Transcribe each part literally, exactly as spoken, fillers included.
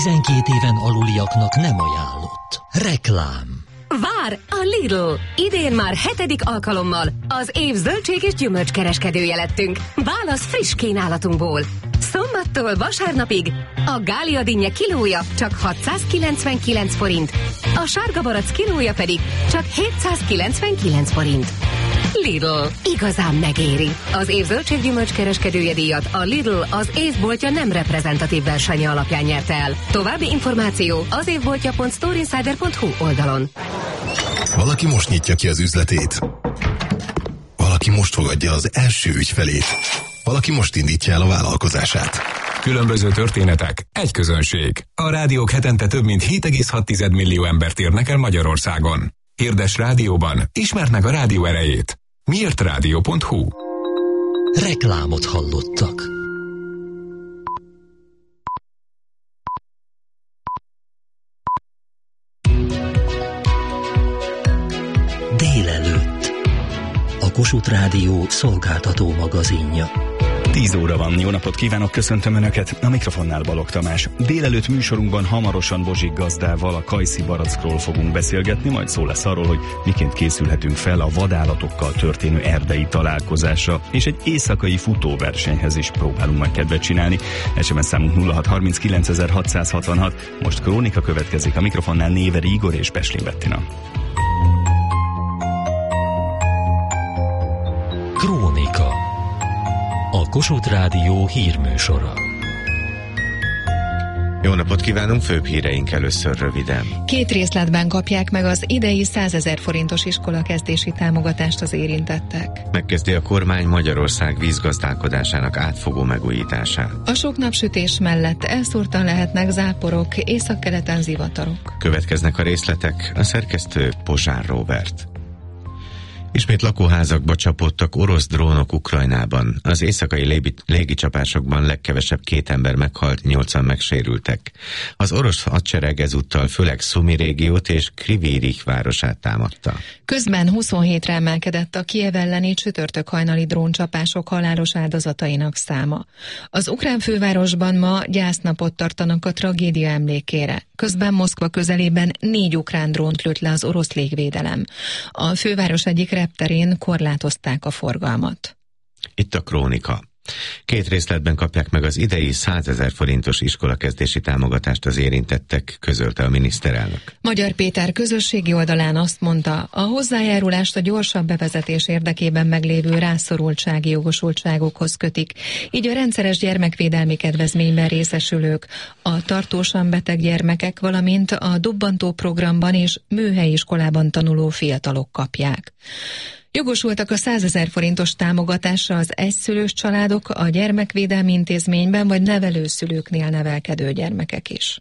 tizenkét éven aluliaknak nem ajánlott. Reklám. Vár a Lidl! Idén már hetedik alkalommal az év zöldség és gyümölcskereskedője lettünk. Válasz friss kínálatunkból. Szombattól vasárnapig a Gália dinnye kilója csak hatszázkilencvenkilenc forint, a sárga barack kilója pedig csak hétszázkilencvenkilenc forint. Lidl. Igazán megéri. Az év zöldség-gyümölcs kereskedője díjat a Lidl az évboltja nem reprezentatív versenye alapján nyerte el. További információ az évboltja pont storeinsider pont hu oldalon. Valaki most nyitja ki az üzletét. Valaki most fogadja az első ügyfelét. Valaki most indítja el a vállalkozását. Különböző történetek, egy közönség. A rádiók hetente több mint hét egész hat millió embert érnek el Magyarországon. Hirdes rádióban, ismerd meg a rádió erejét. miért rádió pont hu. Reklámot hallottak. Délelőtt. A Kossuth Rádió szolgáltató magazinja. tíz óra van, jó napot kívánok, köszöntöm Önöket, a mikrofonnál Balogh Tamás. Délelőtt műsorunkban hamarosan Bozsik gazdával a kajszi barackról fogunk beszélgetni, majd szó lesz arról, hogy miként készülhetünk fel a vadállatokkal történő erdei találkozásra, és egy éjszakai futóversenyhez is próbálunk majd kedvet csinálni. es em es számunk nulla hat harminckilencezer-hatszázhatvanhat. Most krónika következik, a mikrofonnál Néveri Igor és Beslin Bettina. Krónika. A Kossuth Rádió hírműsora. Jó napot kívánunk, főbb híreink először röviden. Két részletben kapják meg az idei százezer forintos iskolakezdési támogatást az érintettek. Megkezdi a kormány Magyarország vízgazdálkodásának átfogó megújítását. A sok napsütés mellett elszórtan lehetnek záporok, északkeleten zivatarok. Következnek a részletek, a szerkesztő Pozsár Róbert. Ismét lakóházakba csapódtak orosz drónok Ukrajnában. Az éjszakai légi, légicsapásokban legkevesebb két ember meghalt, nyolcan megsérültek. Az orosz hadsereg ezúttal főleg Szumi régiót és Kryvyi Rih városát támadta. Közben huszonhétre emelkedett a Kijev elleni csütörtök hajnali dróncsapások halálos áldozatainak száma. Az ukrán fővárosban ma gyásznapot tartanak a tragédia emlékére. Közben Moszkva közelében négy ukrán drónt lőtt le az orosz légvédelem. A főváros egyik repterén korlátozták a forgalmat. Itt a krónika. Két részletben kapják meg az idei százezer forintos iskolakezdési támogatást az érintettek, közölte a miniszterelnök. Magyar Péter közösségi oldalán azt mondta, a hozzájárulást a gyorsabb bevezetés érdekében meglévő rászorultsági jogosultságokhoz kötik, így a rendszeres gyermekvédelmi kedvezményben részesülők, a tartósan beteg gyermekek, valamint a dobbantó programban és műhelyiskolában tanuló fiatalok kapják. Jogosultak a százezer forintos támogatásra az egyszülős családok, a gyermekvédelmi intézményben vagy nevelőszülőknél nevelkedő gyermekek is.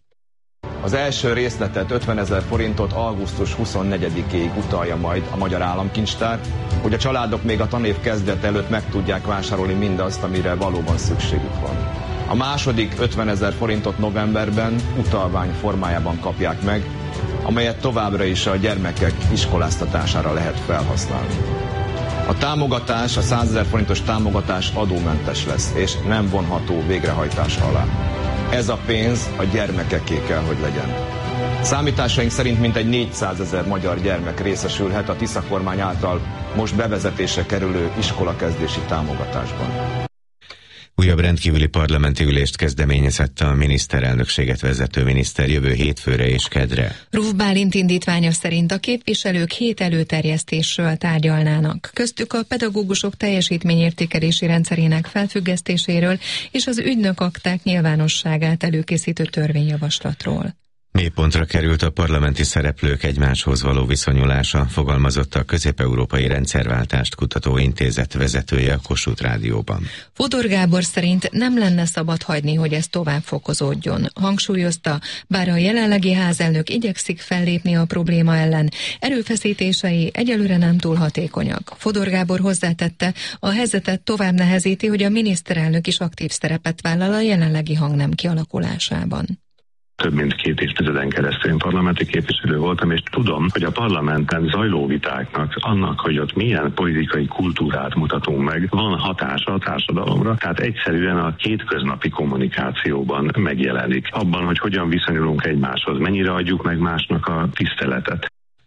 Az első részletet ötvenezer forintot augusztus huszonnegyedikéig utalja majd a Magyar Államkincstár, hogy a családok még a tanév kezdet előtt meg tudják vásárolni mindazt, amire valóban szükségük van. A második ötvenezer forintot novemberben utalvány formájában kapják meg, amelyet továbbra is a gyermekek iskoláztatására lehet felhasználni. A támogatás, a százezer forintos támogatás adómentes lesz, és nem vonható végrehajtás alá. Ez a pénz a gyermekeké kell, hogy legyen. Számításaink szerint mintegy négyszázezer magyar gyermek részesülhet a Tisza kormány által most bevezetésre kerülő iskolakezdési támogatásban. Újabb rendkívüli parlamenti ülést kezdeményezett a miniszterelnökséget vezető miniszter jövő hétfőre és kedre. Ruf Bálint indítványa szerint a képviselők hét előterjesztésről tárgyalnának. Köztük a pedagógusok teljesítményértékelési rendszerének felfüggesztéséről és az ügynökakták nyilvánosságát előkészítő törvényjavaslatról. Mélypontra került a parlamenti szereplők egymáshoz való viszonyulása, fogalmazott a Közép-Európai Rendszerváltást Kutató Intézet vezetője a Kossuth Rádióban. Fodor Gábor szerint nem lenne szabad hagyni, hogy ez tovább fokozódjon. Hangsúlyozta, bár a jelenlegi házelnök igyekszik fellépni a probléma ellen, erőfeszítései egyelőre nem túl hatékonyak. Fodor Gábor hozzátette, a helyzetet tovább nehezíti, hogy a miniszterelnök is aktív szerepet vállal a jelenlegi hangnem kialakulásában. Több mint két évtizeden keresztül én parlamenti képviselő voltam, és tudom, hogy a parlamenten zajló vitáknak, annak, hogy ott milyen politikai kultúrát mutatunk meg, van hatása a társadalomra. Tehát egyszerűen a hétköznapi kommunikációban megjelenik. Abban, hogy hogyan viszonyulunk egymáshoz, mennyire adjuk meg másnak a tiszteletet.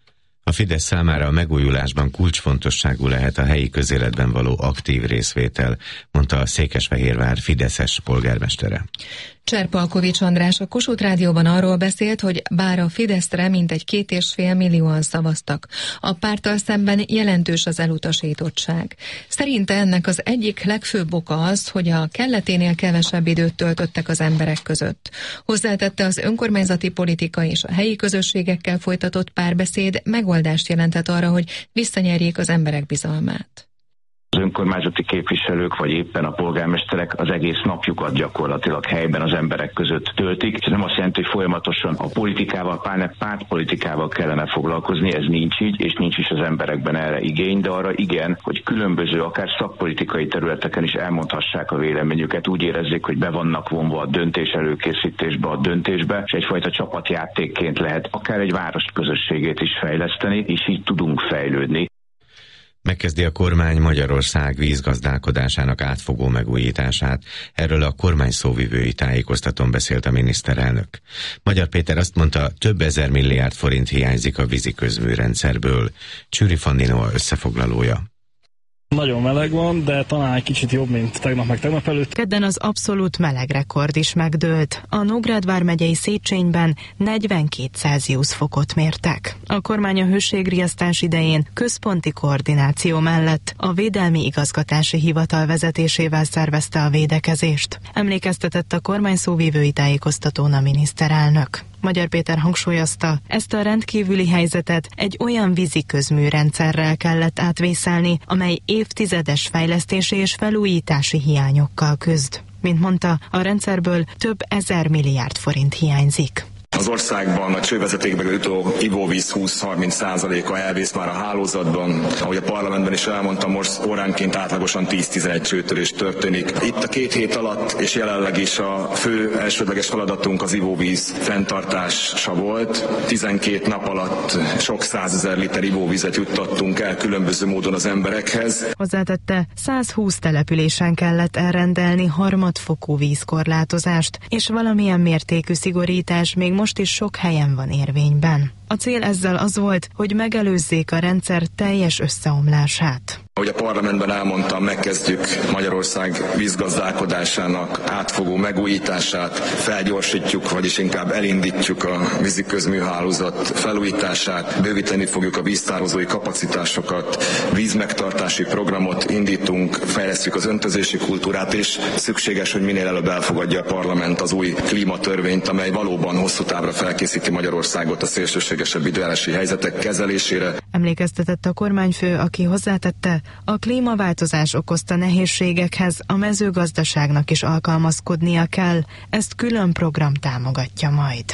A Fidesz számára a megújulásban kulcsfontosságú lehet a helyi közéletben való aktív részvétel, mondta a Székesfehérvár fideszes polgármestere. Cserpalkovics András a Kossuth Rádióban arról beszélt, hogy bár a Fideszre mintegy két és fél millióan szavaztak, a párttal szemben jelentős az elutasítottság. Szerinte ennek az egyik legfőbb oka az, hogy a kelleténél kevesebb időt töltöttek az emberek között. Hozzátette, az önkormányzati politika és a helyi közösségekkel folytatott párbeszéd megoldást jelentett arra, hogy visszanyerjék az emberek bizalmát. Az önkormányzati képviselők, vagy éppen a polgármesterek az egész napjukat gyakorlatilag helyben az emberek között töltik. Ez nem azt jelenti, hogy folyamatosan a politikával, pár pártpolitikával kellene foglalkozni, ez nincs így, és nincs is az emberekben erre igény, de arra igen, hogy különböző, akár szakpolitikai területeken is elmondhassák a véleményüket, úgy érezzék, hogy be vannak vonva a döntés előkészítésbe, a döntésbe, és egyfajta csapatjátékként lehet akár egy város közösségét is fejleszteni, és így tudunk fejlődni. Megkezdi a kormány Magyarország vízgazdálkodásának átfogó megújítását. Erről a kormány szóvivői tájékoztatón beszélt a miniszterelnök. Magyar Péter azt mondta, több ezer milliárd forint hiányzik a vízi közműrendszerből. Csüri Fannino összefoglalója. Nagyon meleg van, de talán egy kicsit jobb, mint tegnap meg tegnap előtt. Kedden az abszolút melegrekord is megdőlt. A Nógrád vármegyei Széchenyiben negyvenkét Celsius fokot mértek. A kormány a hőségriasztás idején központi koordináció mellett a Védelmi Igazgatási Hivatal vezetésével szervezte a védekezést. Emlékeztetett a kormány szóvivői tájékoztatón a miniszterelnök. Magyar Péter hangsúlyozta, ezt a rendkívüli helyzetet egy olyan vízi közműrendszerrel kellett átvészelni, amely évtizedes fejlesztési és felújítási hiányokkal küzd. Mint mondta, a rendszerből több ezer milliárd forint hiányzik. Az országban a csővezetékbe jutó ivóvíz húsz-harminc százaléka elvész már a hálózatban. Ahogy a parlamentben is elmondtam, most óránként átlagosan tíz-tizenegy csőtörés történik. Itt a két hét alatt és jelenleg is a fő elsődleges feladatunk az ivóvíz fenntartása volt. tizenkét nap alatt sok százezer liter ivóvizet juttattunk el különböző módon az emberekhez. Hozzátette, százhúsz településen kellett elrendelni harmadfokú vízkorlátozást, és valamilyen mértékű szigorítás még most is sok helyen van érvényben. A cél ezzel az volt, hogy megelőzzék a rendszer teljes összeomlását. Ahogy a parlamentben elmondtam, megkezdjük Magyarország vízgazdálkodásának átfogó megújítását, felgyorsítjuk, vagyis inkább elindítjuk a vízi közműhálózat felújítását, bővíteni fogjuk a víztározói kapacitásokat, vízmegtartási programot indítunk, fejlesztjük az öntözési kultúrát, és szükséges, hogy minél előbb elfogadja a parlament az új klímatörvényt, amely valóban hosszú távra felkészíti Magyarországot a szélsőségesebb időjárási helyzetek kezelésére. Emlékeztetett a kormányfő, aki hozzátette, a klímaváltozás okozta nehézségekhez a mezőgazdaságnak is alkalmazkodnia kell, ezt külön program támogatja majd.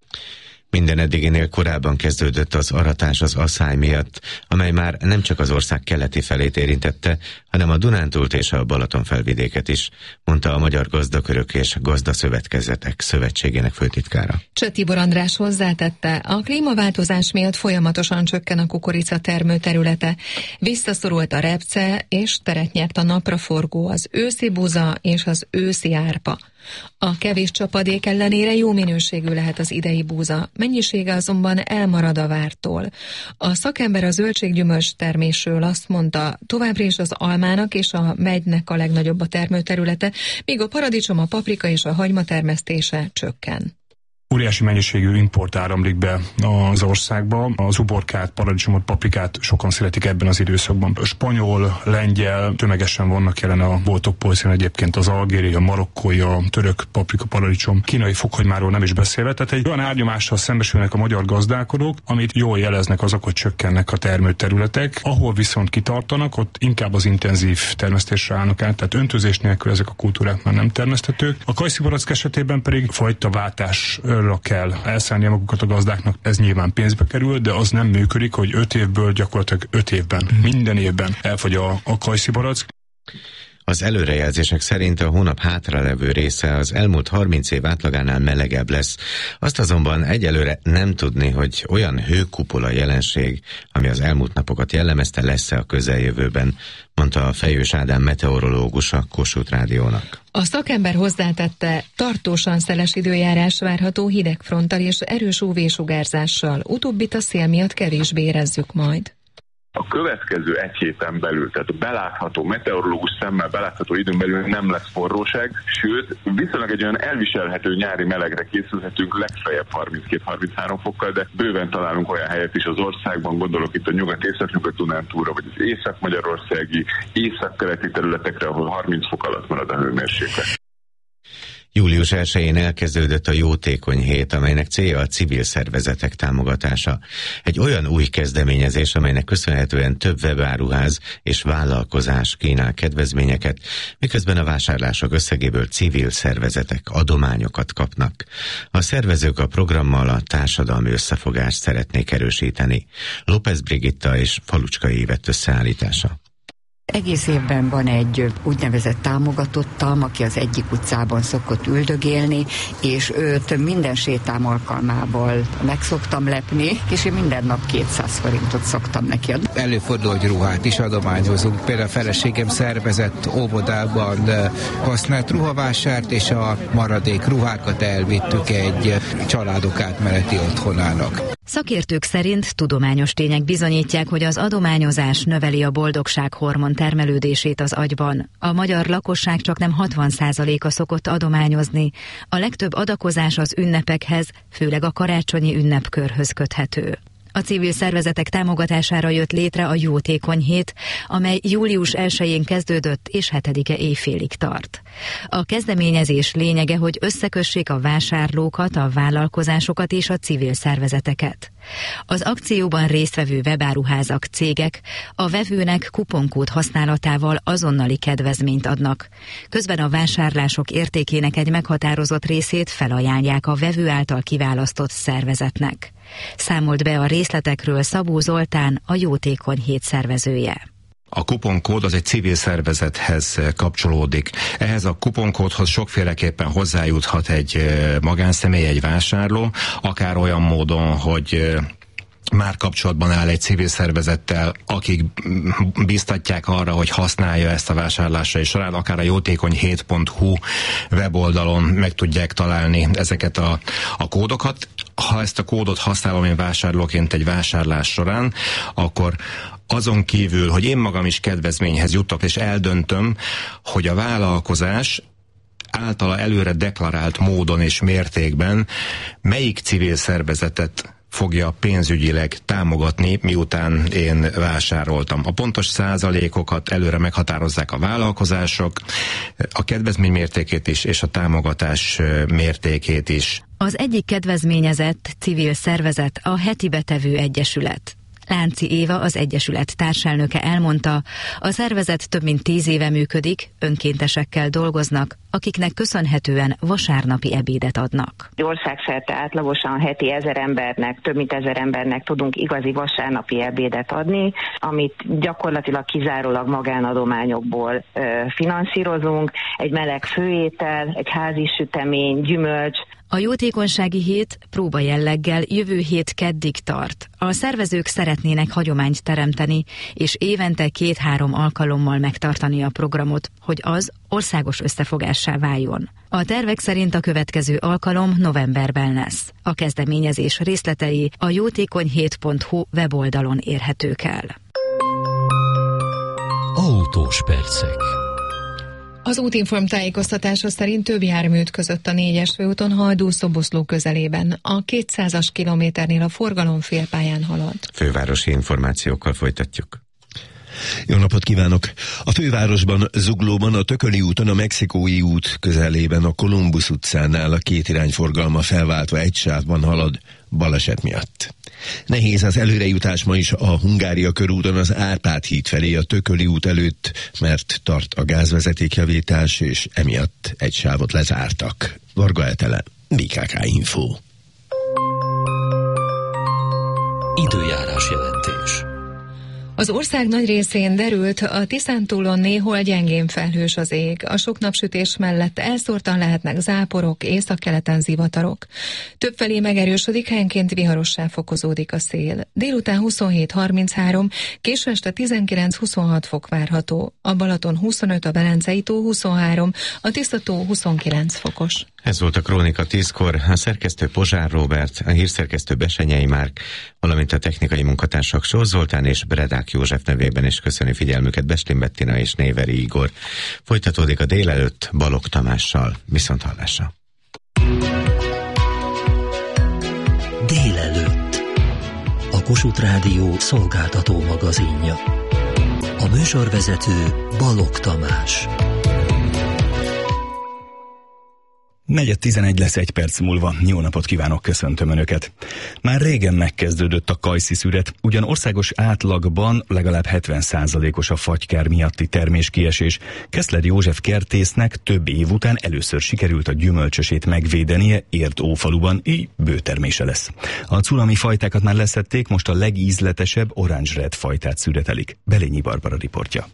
Minden eddiginél korábban kezdődött az aratás az asszály miatt, amely már nem csak az ország keleti felét érintette, hanem a Dunántúlt és a Balaton felvidéket is, mondta a Magyar Gazdakörök és Gazdaszövetkezetek Szövetségének főtitkára. Cseh Tibor András hozzátette, a klímaváltozás miatt folyamatosan csökken a kukorica termőterülete, visszaszorult a repce és teret nyert a napraforgó, az őszi buza és az őszi árpa. A kevés csapadék ellenére jó minőségű lehet az idei búza, mennyisége azonban elmarad a vártól. A szakember a zöldséggyümölcs termésről azt mondta, továbbra is az almának és a megynek a legnagyobb a termőterülete, míg a paradicsom, a paprika és a hagyma termesztése csökken. Óriási mennyiségű import áramlik be az országba. Az uborkát, paradicsomot, paprikát sokan szeretik ebben az időszakban. A spanyol, lengyel, tömegesen vannak jelen a boltok polcán egyébként az algériai, a marokkói, a török paprika, paradicsom, kínai fokhagymáról nem is beszélve. Tehát egy olyan árnyomással szembesülnek a magyar gazdálkodók, amit jól jeleznek azok, hogy csökkennek a termőterületek. Ahol viszont kitartanak, ott inkább az intenzív termesztésre állnak át, tehát öntözés nélkül ezek a kultúrák már nem termeszthetők. A kajszibarack esetében pedig fajta váltás kell elszállni magukat a gazdáknak, ez nyilván pénzbe kerül, de az nem működik, hogy öt évből gyakorlatilag öt évben, minden évben elfogy a, a kajszibarack. Az előrejelzések szerint a hónap hátralevő része az elmúlt harminc év átlagánál melegebb lesz. Azt azonban egyelőre nem tudni, hogy olyan hőkupola jelenség, ami az elmúlt napokat jellemezte, lesz-e a közeljövőben, mondta a Fejős Ádám meteorológus a Kossuth Rádiónak. A szakember hozzátette, tartósan szeles időjárás várható hidegfronttal és erős ú vé-sugárzással, utóbbit a szél miatt kevésbé érezzük majd. A következő egy héten belül, tehát belátható, meteorológus szemmel belátható időn belül nem lesz forróság, sőt, viszonylag egy olyan elviselhető nyári melegre készülhetünk, legfeljebb harminckét-harminchárom fokkal, de bőven találunk olyan helyet is az országban, gondolok itt a nyugat-észak-nyugat-Dunántúlra, vagy az észak-magyarországi, észak-keleti területekre, ahol harminc fok alatt marad a hőmérséklet. július elsején elkezdődött a Jótékony Hét, amelynek célja a civil szervezetek támogatása. Egy olyan új kezdeményezés, amelynek köszönhetően több webáruház és vállalkozás kínál kedvezményeket, miközben a vásárlások összegéből civil szervezetek adományokat kapnak. A szervezők a programmal a társadalmi összefogást szeretnék erősíteni. López Brigitta és Falucskai Ivett összeállítása. Egész évben van egy úgynevezett támogatottam, aki az egyik utcában szokott üldögélni, és őt minden sétám alkalmával meg szoktam lepni, és én minden nap kétszáz forintot szoktam neki adni. Előfordul, hogy ruhát is adományozunk. Például a feleségem szervezett óvodában használt ruhavásárt, és a maradék ruhákat elvittük egy családok átmeneti otthonának. Szakértők szerint tudományos tények bizonyítják, hogy az adományozás növeli a boldogság hormon termelődését az agyban. A magyar lakosság csaknem hatvan százaléka szokott adományozni. A legtöbb adakozás az ünnepekhez, főleg a karácsonyi ünnepkörhöz köthető. A civil szervezetek támogatására jött létre a Jótékony Hét, amely július elsején kezdődött és hetedike éjfélig tart. A kezdeményezés lényege, hogy összekössék a vásárlókat, a vállalkozásokat és a civil szervezeteket. Az akcióban résztvevő webáruházak, cégek a vevőnek kuponkód használatával azonnali kedvezményt adnak. Közben a vásárlások értékének egy meghatározott részét felajánlják a vevő által kiválasztott szervezetnek. Számolt be a részletekről Szabó Zoltán, a Jótékony Hét szervezője. A kuponkód az egy civil szervezethez kapcsolódik. Ehhez a kuponkódhoz sokféleképpen hozzájuthat egy magánszemély, egy vásárló, akár olyan módon, hogy már kapcsolatban áll egy civil szervezettel, akik biztatják arra, hogy használja ezt a vásárlásai során, akár a jótékony hét pont hu weboldalon meg tudják találni ezeket a, a kódokat. Ha ezt a kódot használom én vásárlóként egy vásárlás során, akkor azon kívül, hogy én magam is kedvezményhez jutok, és eldöntöm, hogy a vállalkozás általa előre deklarált módon és mértékben melyik civil szervezetet fogja pénzügyileg támogatni, miután én vásároltam. A pontos százalékokat előre meghatározzák a vállalkozások, a kedvezmény mértékét is, és a támogatás mértékét is. Az egyik kedvezményezett civil szervezet a Heti Betevő Egyesület. Lánci Éva, az egyesület társelnöke elmondta, a szervezet több mint tíz éve működik, önkéntesekkel dolgoznak, akiknek köszönhetően vasárnapi ebédet adnak. Országszerte átlagosan heti ezer embernek, több mint ezer embernek tudunk igazi vasárnapi ebédet adni, amit gyakorlatilag kizárólag magánadományokból ö, finanszírozunk, egy meleg főétel, egy házi sütemény, gyümölcs. A jótékonysági hét próba jelleggel jövő hét keddig tart. A szervezők szeretnének hagyományt teremteni, és évente két-három alkalommal megtartani a programot, hogy az országos összefogássá váljon. A tervek szerint a következő alkalom novemberben lesz. A kezdeményezés részletei a jótékony hét pont hu weboldalon érhetők el. Autós percek. Az Útinform tájékoztatása szerint több jármű ütközött a négyes főúton Hajdú-Szoboszló közelében. A kétszázas kilométernél a forgalom félpályán halad. Fővárosi információkkal folytatjuk. Jó napot kívánok! A fővárosban, Zuglóban, a Tököli úton, a Mexikói út közelében, a Kolumbusz utcánál a két irányforgalma felváltva egy sávban halad baleset miatt. Nehéz az előrejutás ma is a Hungária körúton az Árpád híd felé a Tököli út előtt, mert tart a gázvezetékjavítás, és emiatt egy sávot lezártak. Varga Etele, bé ká ká Info. Időjárás jelentés. Az ország nagy részén derült, a Tiszántúlon néhol gyengén felhős az ég. A sok napsütés mellett elszórtan lehetnek záporok, északkeleten zivatarok. Többfelé megerősödik, helyenként viharossá fokozódik a szél. Délután huszonhét harminchárom, késő este tizenkilenc huszonhat fok várható. A Balaton huszonöt, a Belencei tó huszonhárom, a Tisza tó huszonkilenc fokos. Ez volt a Krónika tízkor, a szerkesztő Pozsár Róbert, a hírszerkesztő Besenyei Márk, valamint a technikai munkatársak Sós Zoltán és Bredák József nevében is köszöni figyelmüket Bestlin Bettina és Néveri Igor. Folytatódik a délelőtt Balogh Tamással. Viszonthallásra. Délelőtt. A Kossuth Rádió szolgáltató magazinja. A műsorvezető Balogh Tamás. Negyed tizenegy lesz egy perc múlva. Jó napot kívánok, köszöntöm Önöket. Már régen megkezdődött a kajszi szüret, ugyan országos átlagban legalább hetven százalékos a fagykár miatti terméskiesés. Keszler József kertésznek több év után először sikerült a gyümölcsösét megvédenie Érd-Ófaluban, így bőtermése lesz. A cunami fajtákat már leszették, most a legízletesebb Orange Red fajtát szüretelik. Belényi Barbara riportja.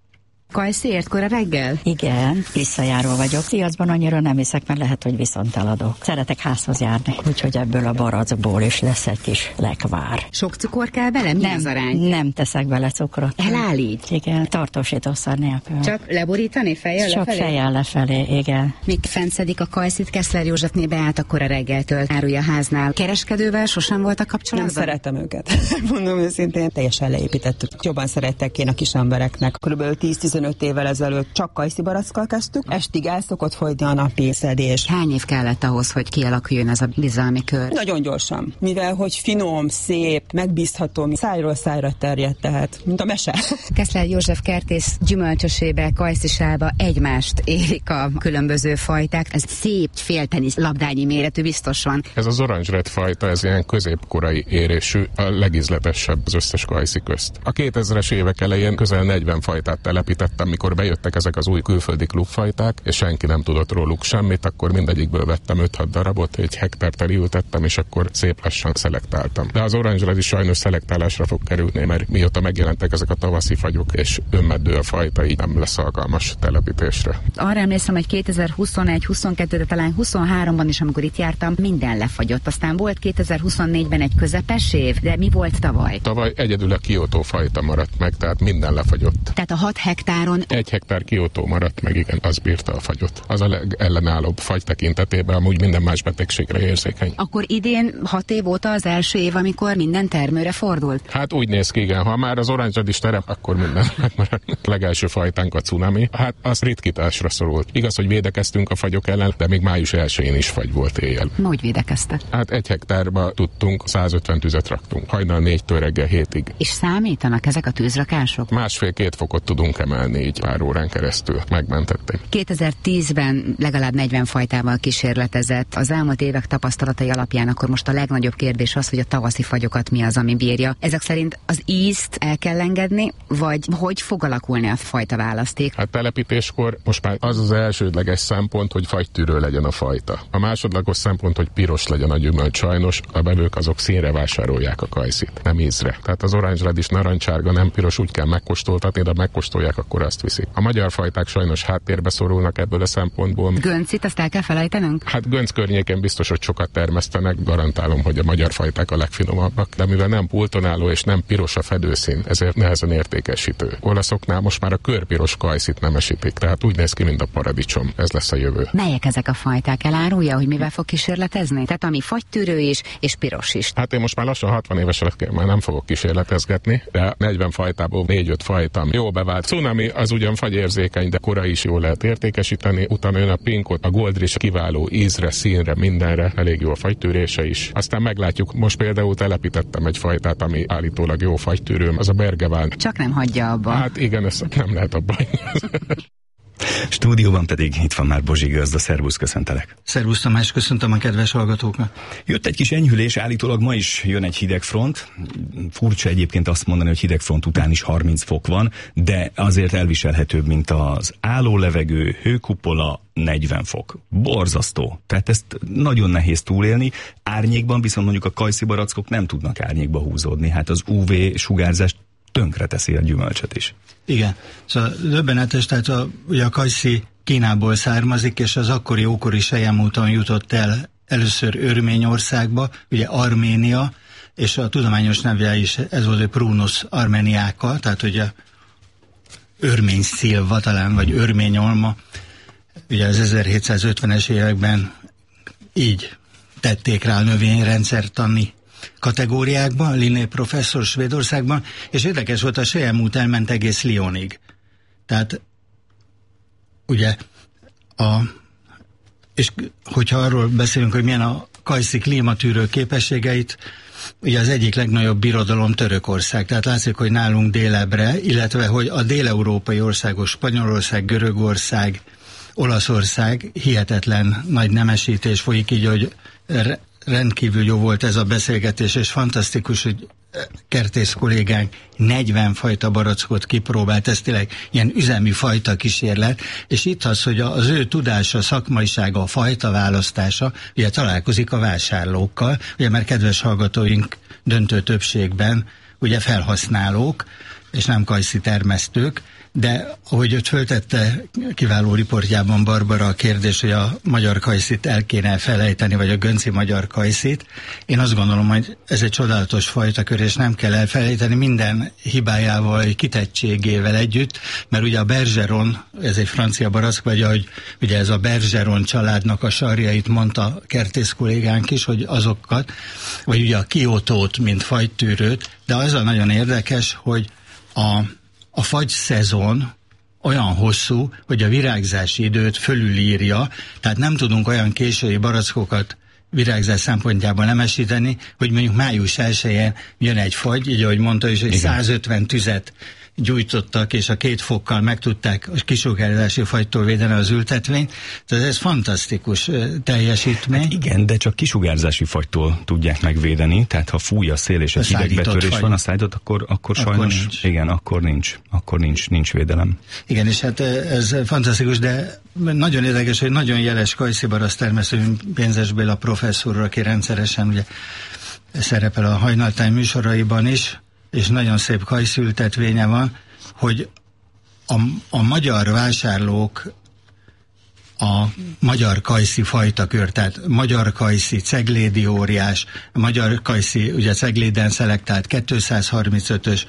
Kajszi értkora reggel? Igen, visszajáró vagyok. Piacban annyira nem hiszek, mert lehet, hogy viszont eladok. Szeretek házhoz járni, úgyhogy ebből a barackból is lesz egy kis lekvár. Sok cukor kell bele? Mi nem, az arány? Nem teszek bele cukrot. Elállít? Igen, tartósítószer nélkül. Csak leborítani fejjel Csak lefelé? fejjel lefelé, igen. Míg fennszedik a kajszit, Keszler Józsefné beállt akkor a reggeltől árulja háznál. Kereskedővel sosem volt a kapcsolatban? Nem szeretem őket. Mondom őszintén, teljesen leépítettük. Jobban szerettek én a kis embereknek. Körülbelül tíz-tizenöt évvel ezelőtt csak kajszi barackkal kezdtük, estig el szokott folyni a napi szedés. Hány év kellett ahhoz, hogy kialakuljon ez a bizalmi kör? Nagyon gyorsan. Mivel, hogy finom, szép, megbízható, szájról szájra terjed, tehát, mint a mese. Keszler József kertész gyümölcsösébe, kajszisába egymást érik a különböző fajták. Ez szép féltenisz labdányi méretű biztos van. Ez az Orange Red fajta, ez ilyen középkorai érésű, a legízletesebb az összes kajszi közt. A kétezres évek elején közel negyven fajtát telepítettem, mikor bejöttek ezek az új külföldi klubfajták, és senki nem tudott róluk semmit, akkor mindegyikből vettem öt-hat darabot, egy hektártal ültettem, és akkor szép lassan szelektáltam. De az Orange Red is sajnos szelektálásra fog kerülni, mert mióta megjelentek ezek a tavaszi fagyok, és önmeddő a fajta, így nem lesz alkalmas telepítésre. Arra emlékszem, hogy kétezer-huszonegy huszonkettő, de talán huszonháromban is, amikor itt jártam, minden lefagyott. Aztán volt kétezer-huszonnégyben egy közepes év, de mi volt tavaly? Tavaly egyedül a Kyoto fajta maradt meg, tehát minden lefagyott. Tehát a hat hektáron egy hektár Kyoto maradt meg, igen, az bírta a fagyot. Az a legellenállóbb fagy tekintetében, amúgy minden más betegségre érzékeny. Akkor idén hat év óta az első év, amikor minden termőre fordult? Hát úgy néz ki, igen. Ha már az Orange Red is terep, akkor minden megmaradt. A legelső fajtánk a cunami. Hát az ritkításra szorult. Igaz, hogy védekeztünk a fagyok ellen, de még május elsején is fagy volt éjjel. Hogy védekeztek? Hát egy hektárba tudtunk, százötven tüzet raktunk. Hajnal négytől reggel hétig. És számítanak ezek a tűzrakások? Másfél-két fokot tudunk emelni így pár órán keresztül. Megmentették. kétezer-tízben legalább negyven fajtával kísérletezett. Az elmúlt évek tapasztalatai alapján akkor most a legnagyobb kérdés az, hogy a tavaszi fagyokat mi az, ami bírja. Ezek szerint az ízt el kell engedni, vagy hogy fog alakulni a fajta választék? Hát telepítéskor most már az az elsődleges szempont, hogy fagytűrő legyen a fajta. A másodlagos szempont, hogy piros legyen a gyümölcs. Sajnos a bevők azok színre vásárolják a kajszit, nem ízre. Tehát az Orange Red is narancsárga, nem piros, úgy kell megkóstoltatni, de megkóstolják, akkor azt viszik. A magyar fajták sajnos háttérbe szorulnak ebből a szempontból. Göncit azt el kell felejtenünk? Hát Gönc környéken biztos, hogy sokat termesztenek, garantálom, hogy a magyar fajták a legfinomabbak, de mivel nem pultonáló és nem piros a fedőszín, ezért nehezen értékesítő. Olaszoknál most már a körpiros kajszit nemesítik, tehát úgy néz ki, mint a paradicsom. Ez lesz a jövő. Melyek ezek a fajták? Elárulja, hogy mivel fog kísérletezni? Tehát ami fagytűrő is, és piros is. Hát én most már lassan hatvan éves lett, már nem fogok kísérletezgetni, de negyven fajtából négy-öt fajta jó bevált. Cunami az ugyan fagyérzékeny, de kora is jól lehet értékesíteni. Utána jön a pinkot, a goldris kiváló ízre, színre, mindenre, elég jó a fagytűrése is. Aztán meglátjuk, most például telepítettem egy fajtát, ami állítólag jó fagytűrő, az a Bergeván. Csak nem hagyja abba. Hát igen, ezt nem lehet abba. Stúdióban pedig itt van már Bozsi Gazda, szervusz, köszöntelek. Szervusz Tamás, köszöntöm a kedves hallgatóknak. Jött egy kis enyhülés, állítólag ma is jön egy hideg front. Furcsa egyébként azt mondani, hogy hideg front után is harminc fok van, de azért elviselhetőbb, mint az álló levegő, hőkupola, negyven fok. Borzasztó. Tehát ezt nagyon nehéz túlélni. Árnyékban viszont mondjuk a kajszi barackok nem tudnak árnyékba húzódni. Hát az ú vé sugárzás tönkre teszi a gyümölcsöt is. Igen, szóval döbbenetes, tehát a, ugye a kajszi Kínából származik, és az akkori ókori selyemúton jutott el először Örményországba, ugye Arménia, és a tudományos neve is ez volt, hogy Prunus armeniaca, tehát ugye örmény szilva talán, vagy örményolma, ugye az ezerhétszázötvenes években így tették rá a növényrendszertani kategóriákban, Linné professzor Svédországban, és érdekes volt, a selyemút elment egész Lyonig. Tehát ugye a, és hogyha arról beszélünk, hogy milyen a kajszi klímatűrő képességeit, ugye az egyik legnagyobb birodalom Törökország, tehát látszik, hogy nálunk délebbre, illetve hogy a déleurópai országok, Spanyolország, Görögország, Olaszország hihetetlen nagy nemesítés folyik, így, hogy rendkívül jó volt ez a beszélgetés, és fantasztikus, hogy kertész kollégánk negyven fajta barackot kipróbált, ez tényleg ilyen üzemi fajta kísérlet, és itt az, hogy az ő tudása, szakmaisága, a fajta választása, ugye találkozik a vásárlókkal, ugye mert kedves hallgatóink döntő többségben ugye felhasználók, és nem kajszi termesztők, de ahogy őt föltette kiváló riportjában Barbara a kérdés, hogy a magyar kajszit el kéne felejteni, vagy a gönci magyar kajszit, én azt gondolom, hogy ez egy csodálatos fajtakör, és nem kell elfelejteni minden hibájával, kitettségével együtt, mert ugye a Bergeron, ez egy francia barack, vagy ahogy ugye ez a Bergeron családnak a sarjait mondta kertész kollégánk is, hogy azokat, vagy ugye a Kiotót, mint fajtűrőt, de az a nagyon érdekes, hogy a A fagy szezon olyan hosszú, hogy a virágzási időt fölülírja, tehát nem tudunk olyan késői barackokat virágzás szempontjából nemesíteni, hogy mondjuk május elsején jön egy fagy, így ahogy mondta is, hogy igen, százötven tüzet gyújtottak, és a két fokkal meg tudták a kisugárzási fagytól védeni az ültetvényt. Tehát ez fantasztikus teljesítmény. Hát igen, de csak kisugárzási fagytól tudják megvédeni, tehát ha fúj a szél és egy hidegbetörés van a szállított, akkor, akkor, akkor sajnos, nincs. igen, akkor nincs, akkor nincs, nincs védelem. Igen, és hát ez fantasztikus, de nagyon érdekes, hogy nagyon jeles kajszibarasz termesztő Pénzes Béla professzor, aki rendszeresen ugye szerepel a Hajnaltáj műsoraiban is, és nagyon szép kajszültetvénye van, hogy a, a magyar vásárlók a magyar kajszi fajtakör, tehát magyar kajszi, ceglédi óriás, magyar kajszi, ugye cegléden szelektált kétszázharmincötös,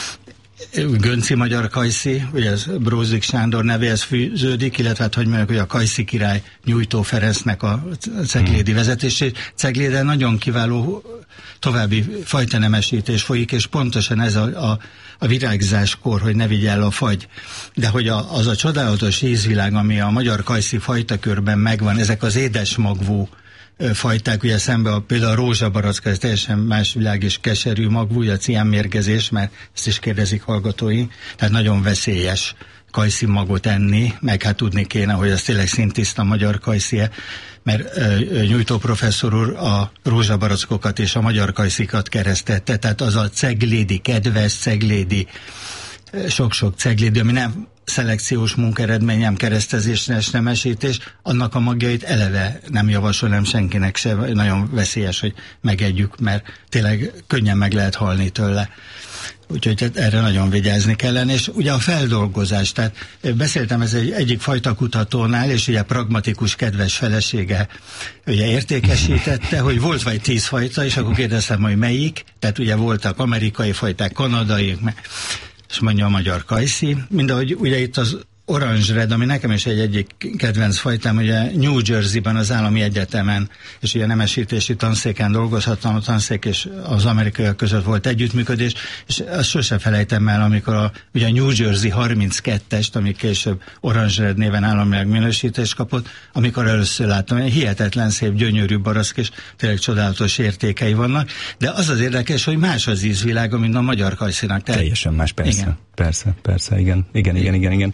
gönci magyar kajszi, ugye ez Brózik Sándor nevéhez fűződik, illetve hát, hogy mondjuk, hogy a kajszi király Nyújtó Ferencnek a ceglédi vezetését. Cegléden nagyon kiváló további fajtanemesítés folyik, és pontosan ez a, a, a virágzáskor, hogy ne vigye el a fagy. De hogy a, az a csodálatos ízvilág, ami a magyar kajszi fajtakörben megvan, ezek az édesmagvú fajták, ugye szembe a, például a rózsabaracka, ez teljesen más világ és keserű magvú, ugye a ciánmérgezés, mert ezt is kérdezik hallgatói, tehát nagyon veszélyes kajszi magot enni, meg hát tudni kéne, hogy ez tényleg szintiszta magyar kajszie, mert ö, Nyújtó professzor úr a rózsabarackokat és a magyar kajszikat keresztette, tehát az a ceglédi, kedves ceglédi, sok-sok ceglédi, ami nem szelekciós munkaeredményem, keresztezés, nemesítés, annak a magjait eleve nem javasolom senkinek se, nagyon veszélyes, hogy megegyük, mert tényleg könnyen meg lehet halni tőle. Úgyhogy erre nagyon vigyázni kellene, és ugye a feldolgozás, tehát beszéltem ez egy egyik fajtakutatónál, és ugye pragmatikus, kedves felesége ugye értékesítette, hogy volt vagy tíz fajta, és akkor kérdeztem, hogy melyik, tehát ugye voltak amerikai fajták, kanadai, és mondja a magyar kajszi, mindahogy ugye itt az Orange Red, ami nekem is egy egyik kedvenc fajtám, ugye New Jersey-ben az állami egyetemen, és ugye nemesítési tanszéken dolgozhattam, a tanszék és az amerikaiak között volt együttműködés, és azt sose felejtem el, amikor a, ugye a New Jersey harminckettest, ami később Orange Red néven államilag minősítést kapott, amikor először láttam, hogy hihetetlen szép, gyönyörű barack, és tényleg csodálatos értékei vannak, de az az érdekes, hogy más az ízvilága, mint a magyar kajszinak. Teljesen más, persze. Igen. Persze, persze, igen, igen, igen, igen, igen. Azért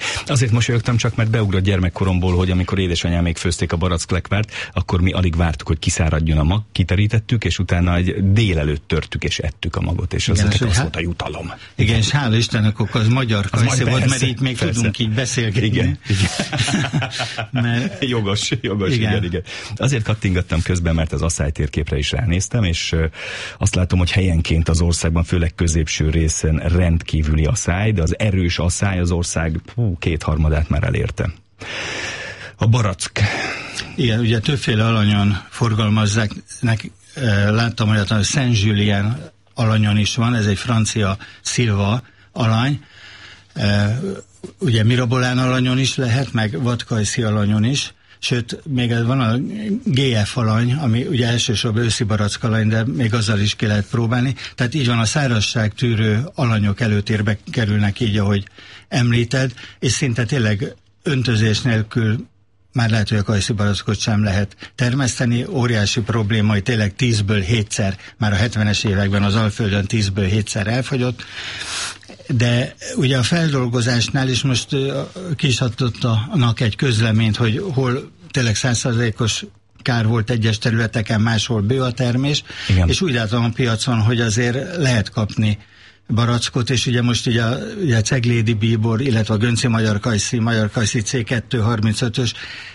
azért mosolyogtam csak, mert beugrott gyermekkoromból, hogy amikor édesanyám még főzték a baracklekvárt, akkor mi alig vártuk, hogy kiszáradjon a mag, kiterítettük, és utána egy délelőtt törtük és ettük a magot, és az, az, az volt a jutalom. Igen, és hála Istennek, akkor az magyar kajszi volt, mert így még persze. tudunk így beszélgetni. Igen, igen. mert... Jogos, jogos, igen. igen, igen. Azért kattingattam közben, mert az Asszály térképre is ránéztem, és azt látom, hogy helyenként az országban, főleg középső részen rendkívüli asszály, de az erős asszály az ország hú, kétharmadát már elérte. A barack. Igen, ugye többféle alanyon forgalmazzák. Nek, láttam olyat, hogy Saint-Julien alanyon is van, ez egy francia szilva alany. Ugye Mirabolán alanyon is lehet, meg Vadkajszi alanyon is. Sőt, még van a gé ef alany, ami ugye elsősorban őszi barack alany, de még azzal is ki lehet próbálni. Tehát így van, a szárazság tűrő alanyok előtérbe kerülnek így, ahogy említed, és szinte tényleg öntözés nélkül már lehet, hogy a kajszi barackot sem lehet termeszteni. Óriási probléma, hogy tényleg tízből hétszer, már a hetvenes években az Alföldön tízből hétszer elfogyott. De ugye a feldolgozásnál is most uh, ki is adtak egy közleményt, hogy hol tényleg száz százalékos kár volt egyes területeken, máshol bő a termés, igen. És úgy látom a piacon, hogy azért lehet kapni barackot, és ugye most ugye a, ugye a Ceglédi bíbor, illetve a Gönci Magyar Kajszi, Magyar Kajszi cé kétszázharmincötös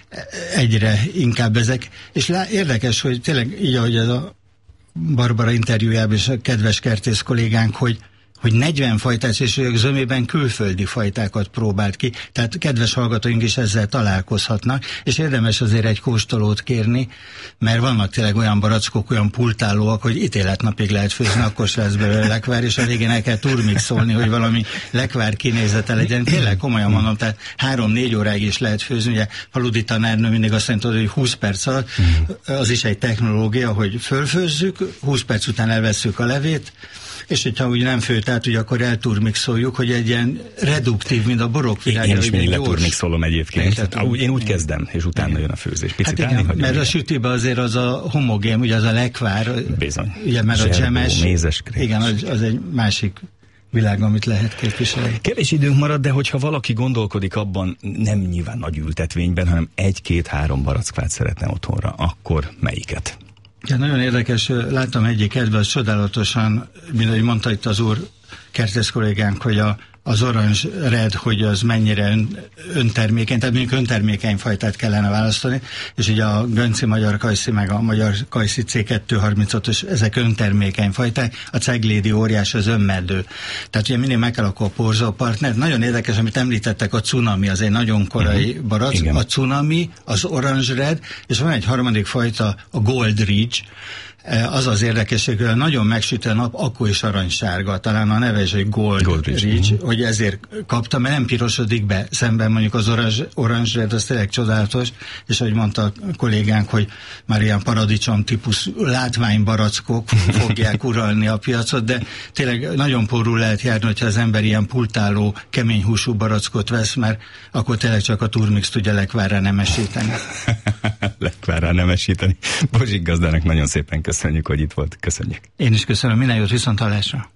egyre inkább ezek, és lá, érdekes, hogy tényleg így, ahogy ez a Barbara interjújában és a kedves kertész kollégánk, hogy hogy negyven fajtát, és ők zömében külföldi fajtákat próbált ki, tehát kedves hallgatóink is ezzel találkozhatnak, és érdemes azért egy kóstolót kérni, mert vannak tényleg olyan barackok, olyan pultálóak, hogy ítéletnapig lehet főzni, akkor se lesz belőle lekvár, és a végén el kell turmixolni, hogy valami lekvár kinézete legyen. Tényleg komolyan mondom, tehát három-négy óráig is lehet főzni, ugye Faludi tanárnő mindig azt mondta, hogy húsz perc alatt, az is egy technológia, hogy fölfőzzük, húsz perc után elvesszük a levét, és hogyha úgy nem főt át, ugye akkor elturmixoljuk, hogy egy ilyen reduktív, mint a borokvirág. Én is mindig leturmixolom egyébként. Tehát, én úgy kezdem, és utána igen. Jön a főzés. Picit hát igen, állni, mert a sütibe azért az a homogén, ugye az a lekvár. Bizony. Ugye, mert Zserbó, a csemes. Mézes, igen, az, az egy másik világ, amit lehet képviselni. Kevés időnk marad, de hogyha valaki gondolkodik abban, nem nyilván nagy ültetvényben, hanem egy-két-három barackfát szeretne otthonra, akkor melyiket? Ja, nagyon érdekes, láttam egyik kedves, csodálatosan, mint ahogy mondta itt az úr kertész kollégánk, hogy a, az Orange Red, hogy az mennyire ön, öntermékeny, tehát mondjuk öntermékeny fajtát kellene választani, és ugye a Gönci Magyar Kajszi, meg a Magyar Kajszi cé kétszázharmincötös, ezek öntermékeny fajták, a Ceglédi óriás az önmeddő. Tehát ugye mindig meg kell akkor a porzó partner. Nagyon érdekes, amit említettek, a Cunami, az egy nagyon korai uh-huh. barack, igen. A Cunami, az Orange Red, és van egy harmadik fajta, a Gold Ridge. Az az érdekesség, hogy nagyon megsüt a nap, akkor is aranysárga, talán a neve is, hogy Gold, Gold Ridge, Ridge uh-huh. hogy ezért kapta, mert nem pirosodik be, szemben mondjuk az Orange, Orange Red, az tényleg csodálatos, és ahogy mondta a kollégánk, hogy már ilyen paradicsom típus látványbarackok fogják uralni a piacot, de tényleg nagyon porul lehet járni, hogyha az ember ilyen pultáló, kemény húsú barackot vesz, mert akkor tényleg csak a turmix tudja lekvárra nemesíteni. lekvárra nemesíteni. Bozsik gazdának nagyon szépen köszönjük, hogy itt volt. Köszönjük. Én is köszönöm. Minden jót, viszonthallásra.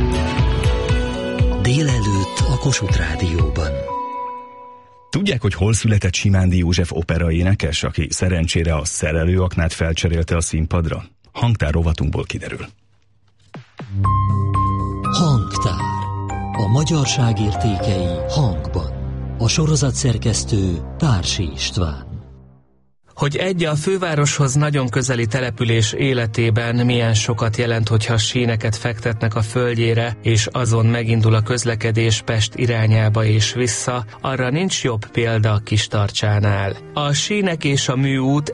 Délelőtt a Kossuth Rádióban. Tudják, hogy hol született Simándi József operaénekes, aki szerencsére a szerelőaknát felcserélte a színpadra? Hangtár rovatunkból kiderül. Hangtár. A magyarság értékei hangban. A sorozat szerkesztő Társi István. Hogy egy a fővároshoz nagyon közeli település életében milyen sokat jelent, hogyha síneket fektetnek a földjére, és azon megindul a közlekedés Pest irányába és vissza, arra nincs jobb példa Kistarcsánál. A sínek és a műút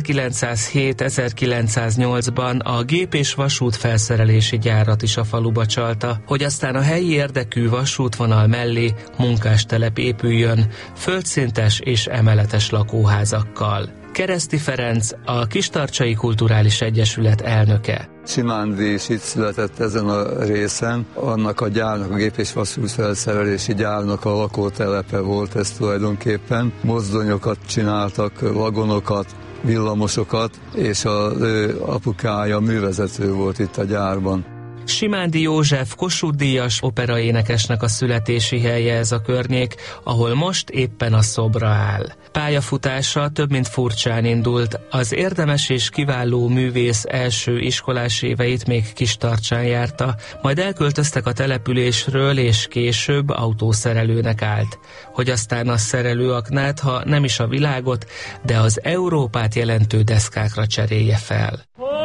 ezerkilencszázhét-ezerkilencszáznyolcban a gép- és vasút felszerelési gyárat is a faluba csalta, hogy aztán a helyi érdekű vasútvonal mellé munkástelep épüljön, földszintes és emeletes lakóházakkal. Kereszti Ferenc, a Kistarcsai Kulturális Egyesület elnöke. Simándi is itt született ezen a részen. Annak a gyárnak, a gép- és vasútfelszerelési gyárnak a lakótelepe volt ez tulajdonképpen. Mozdonyokat csináltak, vagonokat, villamosokat, és az ő apukája művezető volt itt a gyárban. Simándi József Kossuth-díjas operaénekesnek a születési helye ez a környék, ahol most éppen a szobra áll. Pályafutása több mint furcsán indult. Az érdemes és kiváló művész első iskolás éveit még Kistarcsán járta, majd elköltöztek a településről, és később autószerelőnek állt, hogy aztán a szerelőaknát, ha nem is a világot, de az Európát jelentő deszkákra cserélje fel.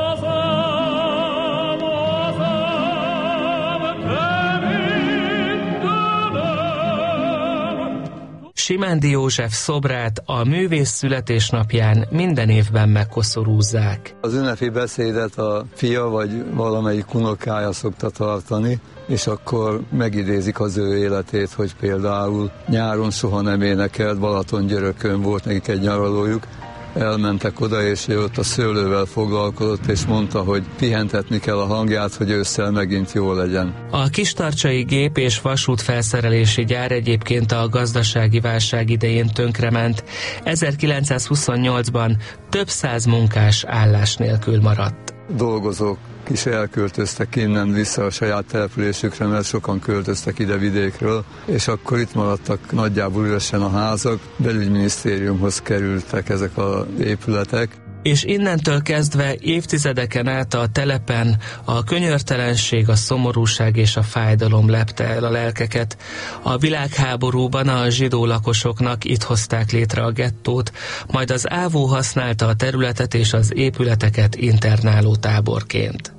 Simándi József szobrát a művész születésnapján minden évben megkoszorúzzák. Az ünnepi beszédet a fia vagy valamelyik unokája szokta tartani, és akkor megidézik az ő életét, hogy például nyáron soha nem énekelt, Balatongyörökön volt nekik egy nyaralójuk, elmentek oda, és ő ott a szőlővel foglalkozott, és mondta, hogy pihentetni kell a hangját, hogy ősszel megint jó legyen. A kistarcsai gép- és vasút felszerelési gyár egyébként a gazdasági válság idején tönkrement. ezerkilencszázhuszonnyolcban több száz munkás állás nélkül maradt. Dolgozók is elköltöztek innen vissza a saját településükre, mert sokan költöztek ide vidékről, és akkor itt maradtak nagyjából üresen a házak, belügyminisztériumhoz kerültek ezek az épületek. És innentől kezdve évtizedeken át a telepen a könyörtelenség, a szomorúság és a fájdalom lepte el a lelkeket. A világháborúban a zsidó lakosoknak itt hozták létre a gettót, majd az ávó használta a területet és az épületeket internáló táborként.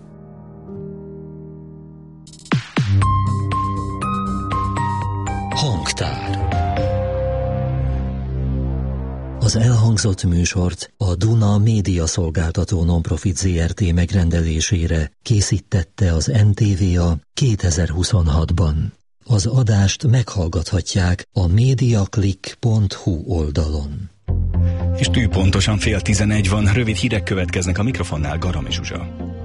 Hangtár. Az elhangzott műsort a Duna Média Szolgáltató Nonprofit zé er té megrendelésére készítette az en té vé á kétezer-huszonhatban. Az adást meghallgathatják a mediaclick pont hu oldalon. És tűpontosan fél tizenegy van, rövid hírek következnek, a mikrofonnál Garami Zsuzsa.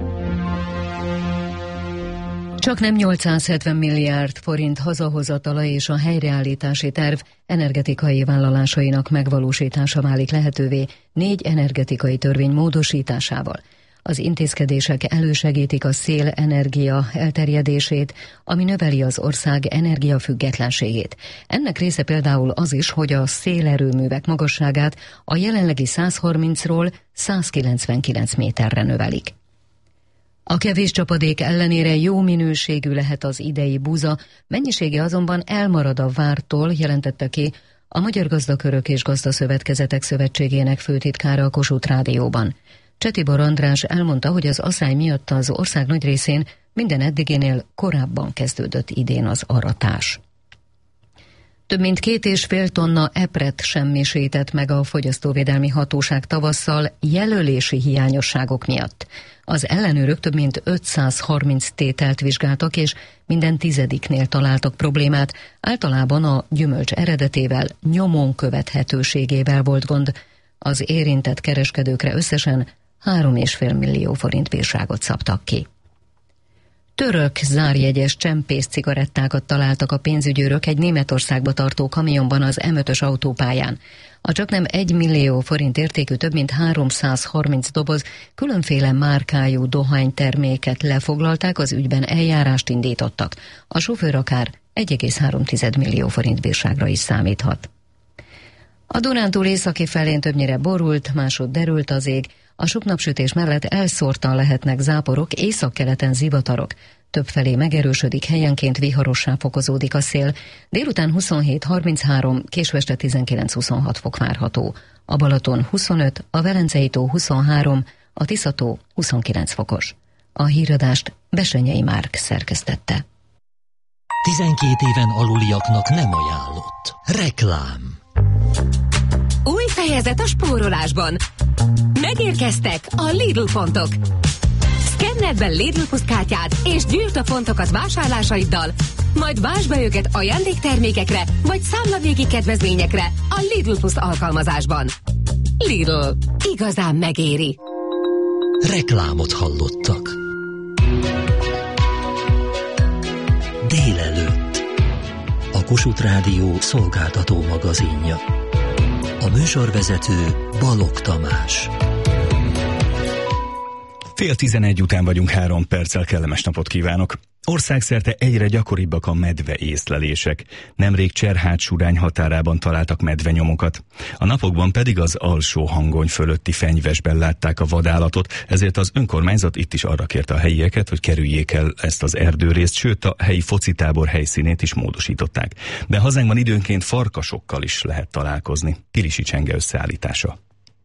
Csak nem nyolcszázhetven milliárd forint hazahozatala és a helyreállítási terv energetikai vállalásainak megvalósítása válik lehetővé négy energetikai törvény módosításával. Az intézkedések elősegítik a szélenergia elterjedését, ami növeli az ország energiafüggetlenségét. Ennek része például az is, hogy a szélerőművek magasságát a jelenlegi százharmincról százkilencvenkilenc méterre növelik. A kevés csapadék ellenére jó minőségű lehet az idei búza, mennyisége azonban elmarad a vártól, jelentette ki a Magyar Gazdakörök és Gazdaszövetkezetek Szövetségének főtitkára a Kossuth Rádióban. Csetibor András elmondta, hogy az aszály miatt az ország nagy részén minden eddiginél korábban kezdődött idén az aratás. Több mint két és fél tonna epret semmisített meg a Fogyasztóvédelmi Hatóság tavasszal jelölési hiányosságok miatt. Az ellenőrök több mint ötszázharminc tételt vizsgáltak, és minden tizediknél találtak problémát. Általában a gyümölcs eredetével, nyomon követhetőségével volt gond. Az érintett kereskedőkre összesen három és fél millió forint bírságot szabtak ki. Török zárjegyes csempész cigarettákat találtak a pénzügyőrök egy Németországba tartó kamionban az em ötös autópályán. A csaknem egy millió forint értékű több mint háromszázharminc doboz különféle márkájú dohányterméket lefoglalták, az ügyben eljárást indítottak. A sofőr akár egy egész három millió forint bírságra is számíthat. A Dunántúl északi felén többnyire borult, másod derült az ég. A sok napsütés mellett elszórtan lehetnek záporok, északkeleten zivatarok. Többfelé megerősödik, helyenként viharossá fokozódik a szél. Délután huszonhét harminchárom, késő este tizenkilenc huszonhat fok várható. A Balaton huszonöt, a Velencei tó huszonhárom, a Tiszató huszonkilenc fokos. A híradást Besenyei Márk szerkesztette. tizenkét éven aluliaknak nem ajánlott. Reklám. Új fejezet a spórolásban. Megérkeztek a Lidl pontok. Szkenneld be Lidl Plus kártyát és gyűjtsd a pontokat vásárlásaiddal, majd vásd be őket ajándéktermékekre vagy számlavégi kedvezményekre a Lidl Plus alkalmazásban. Lidl. Igazán megéri. Reklámot hallottak. Délelőtt. A Kossuth Rádió szolgáltató magazinja. A műsorvezető Balogh Tamás. Fél tizenegy után vagyunk, három perccel, kellemes napot kívánok. Országszerte egyre gyakoribbak a medve észlelések. Nemrég Cserhád-Surány határában találtak medvenyomokat. A napokban pedig az Alsó-Hangony fölötti fenyvesben látták a vadállatot, ezért az önkormányzat itt is arra kérte a helyieket, hogy kerüljék el ezt az erdőrészt, sőt a helyi focitábor helyszínét is módosították. De hazánkban időnként farkasokkal is lehet találkozni. Pilisi Csenge összeállítása.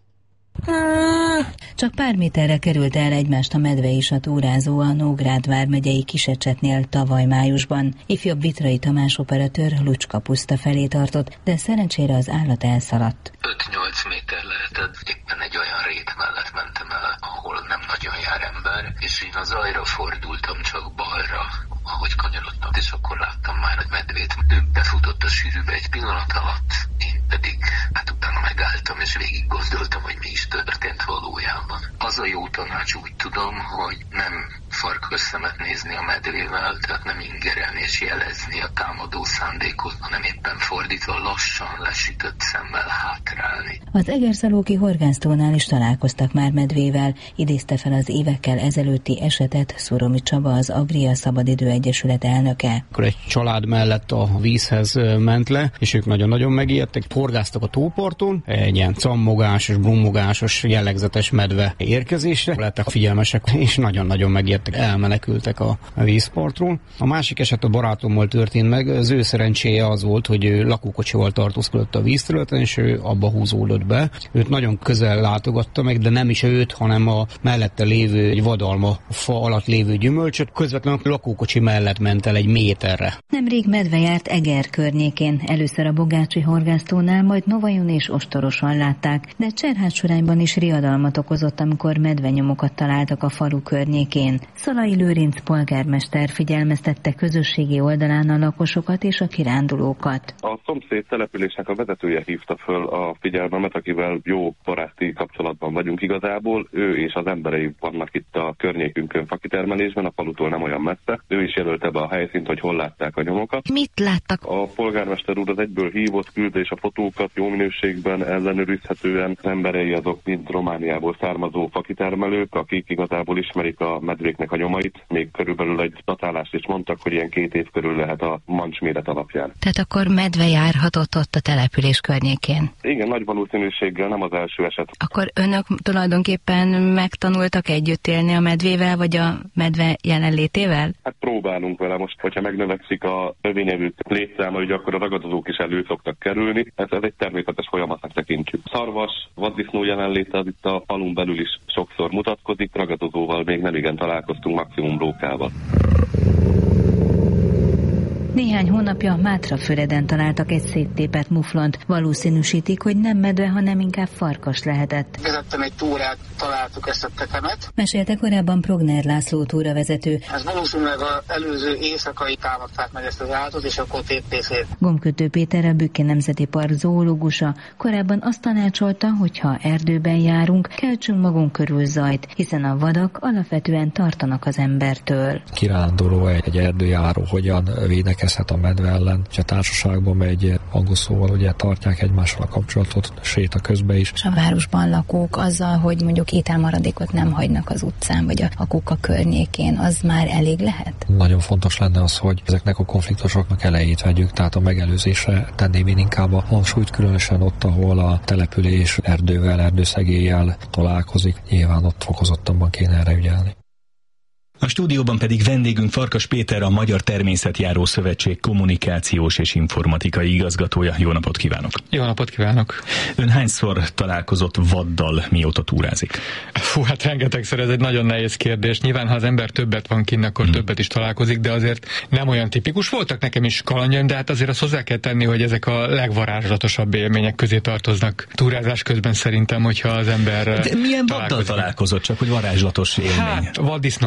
Csak pár méterre került el egymást a medve és a túrázó a Nógrád vármegyei Kisecsetnél tavaly májusban. Ifjabb Vitrai Tamás operatőr Lucska puszta felé tartott, de szerencsére az állat elszaladt. öt-nyolc méter lehetett, éppen egy olyan rét mellett mentem el, ahol nem nagyon jár ember, és én az zajra fordultam csak balra, ahogy kanyarodtam, és akkor láttam már a medvét. Ő befutott a sűrűbe egy pillanat alatt, én pedig hát utána megálltam, és végig gondoltam, hogy mi is történt valójában. Az a jó tanács, úgy tudom, hogy nem farkas szemet nézni a medvével, tehát nem ingerelni és jelezni a támadó szándékot, hanem éppen fordítva lassan lesütött szemmel hátrálni. Az Egerszalóki horgásztónál is találkoztak már medvével, idézte fel az évekkel ezelőtti esetet Szuromi Csaba, az Agria Szabadidő Egyesület elnöke. Akkor egy család mellett a vízhez ment le, és ők nagyon-nagyon megijedtek. Horgáztak a tóparton, egy ilyen cammogásos, brummogásos, jellegzetes medve érkezésre. Lettek figyelmesek, és nagyon-nagyon megijedtek, elmenekültek a vízpartról. A másik eset a barátommal történt meg, az ő szerencséje az volt, hogy ő lakókocsival tartózkodott a vízterületen, és ő abba húzódott be. Őt nagyon közel látogatta meg, de nem is őt, hanem a mellette lévő egy vadalma fa alatt lévő gyümölcsöt. Közvetlenül a lakókocsi mellett ment el egy méterre. Nemrég medve járt Eger környékén, először a Bogácsi horgásztónál, majd Novajon és Ostoroson látták, de Cserhád-Surányban is riadalmat okozott, amikor medvenyomokat találtak a falu környékén. Szalai Lőrinc polgármester figyelmeztette közösségi oldalán a lakosokat és a kirándulókat. A szomszéd településnek a vezetője hívta föl a figyelmemet, akivel jó baráti kapcsolatban vagyunk igazából. Ő és az emberei vannak itt a környékünkön fakitermelésben, a falutól nem olyan messze. Ő is jelölte be a helyszínt, hogy hol látták a nyomokat. Mit láttak? A polgármester úr az egyből hívott, küldte és a fotókat jó minőségben, ellenőrizhetően. Az emberei azok mind Romániából származó fakitermelők, akik igazából ismerik a medvéknek a nyomait. Még körülbelül egy datálást is mondtak, hogy ilyen két év körül lehet a mancsméret alapján. Tehát akkor medve járhatott ott a település környékén? Igen, nagy valószínűséggel nem az első eset. Akkor önök tulajdonképpen megtanultak együtt élni a medvével, vagy a medve jelenlétével? Hát próbálunk vele most, hogyha megnövekszik a növényevők létszáma, ugye akkor a ragadozók is elő szoktak kerülni. Ez, ez egy természetes folyamatnak tekintjük. Szarvas, vaddisznó jelenléte az itt a falun belül is sokszor mutatkozik, ragadozóval még nem igen találkoztunk, maximum rókával. Néhány hónapja Mátrafüreden találtak egy széttépett muflont. Valószínűsítik, hogy nem medve, hanem inkább farkas lehetett. Vezettem egy túrát, találtuk ezt a tetemet. Mesélte korábban Progner László túravezető. Ez valószínűleg az előző éjszakai támadták meg ezt az állatot, és akkor tépték szét. Gombkötő Péter, a Bükki Nemzeti Park zoológusa korábban azt tanácsolta, hogy ha erdőben járunk, keltsünk magunk körül zajt, hiszen a vadak alapvetően tartanak az embertől. Kiránduló, egy erdőjáró hogyan védekezhet a medve ellen, és a társaságban megy, angol szóval ugye tartják egymással a kapcsolatot, séta közben is. És a városban lakók azzal, hogy mondjuk ételmaradékot nem hagynak az utcán, vagy a kuka környékén, az már elég lehet? Nagyon fontos lenne az, hogy ezeknek a konfliktusoknak elejét vegyük, tehát a megelőzésre tenném én inkább a hangsúlyt, különösen ott, ahol a település erdővel, erdőszegéllyel találkozik, nyilván ott fokozottabban kéne erre ügyelni. A stúdióban pedig vendégünk Farkas Péter, a Magyar Természetjáró Szövetség kommunikációs és informatikai igazgatója. Jó napot kívánok! Jó napot kívánok! Ön hányszor találkozott vaddal, mióta túrázik? Fú, hát rengetegszer, ez egy nagyon nehéz kérdés. Nyilván, ha az ember többet van kinn, akkor hmm. többet is találkozik, de azért nem olyan tipikus. Voltak nekem is kalandjaim, de hát azért azt hozzá kell tenni, hogy ezek a legvarázslatosabb élmények közé tartoznak túrázás közben szerintem, hogyha az ember de milyen vaddal találkozott, csak hogy varázslatos élmény? Hát vaddisznóval rengeteg,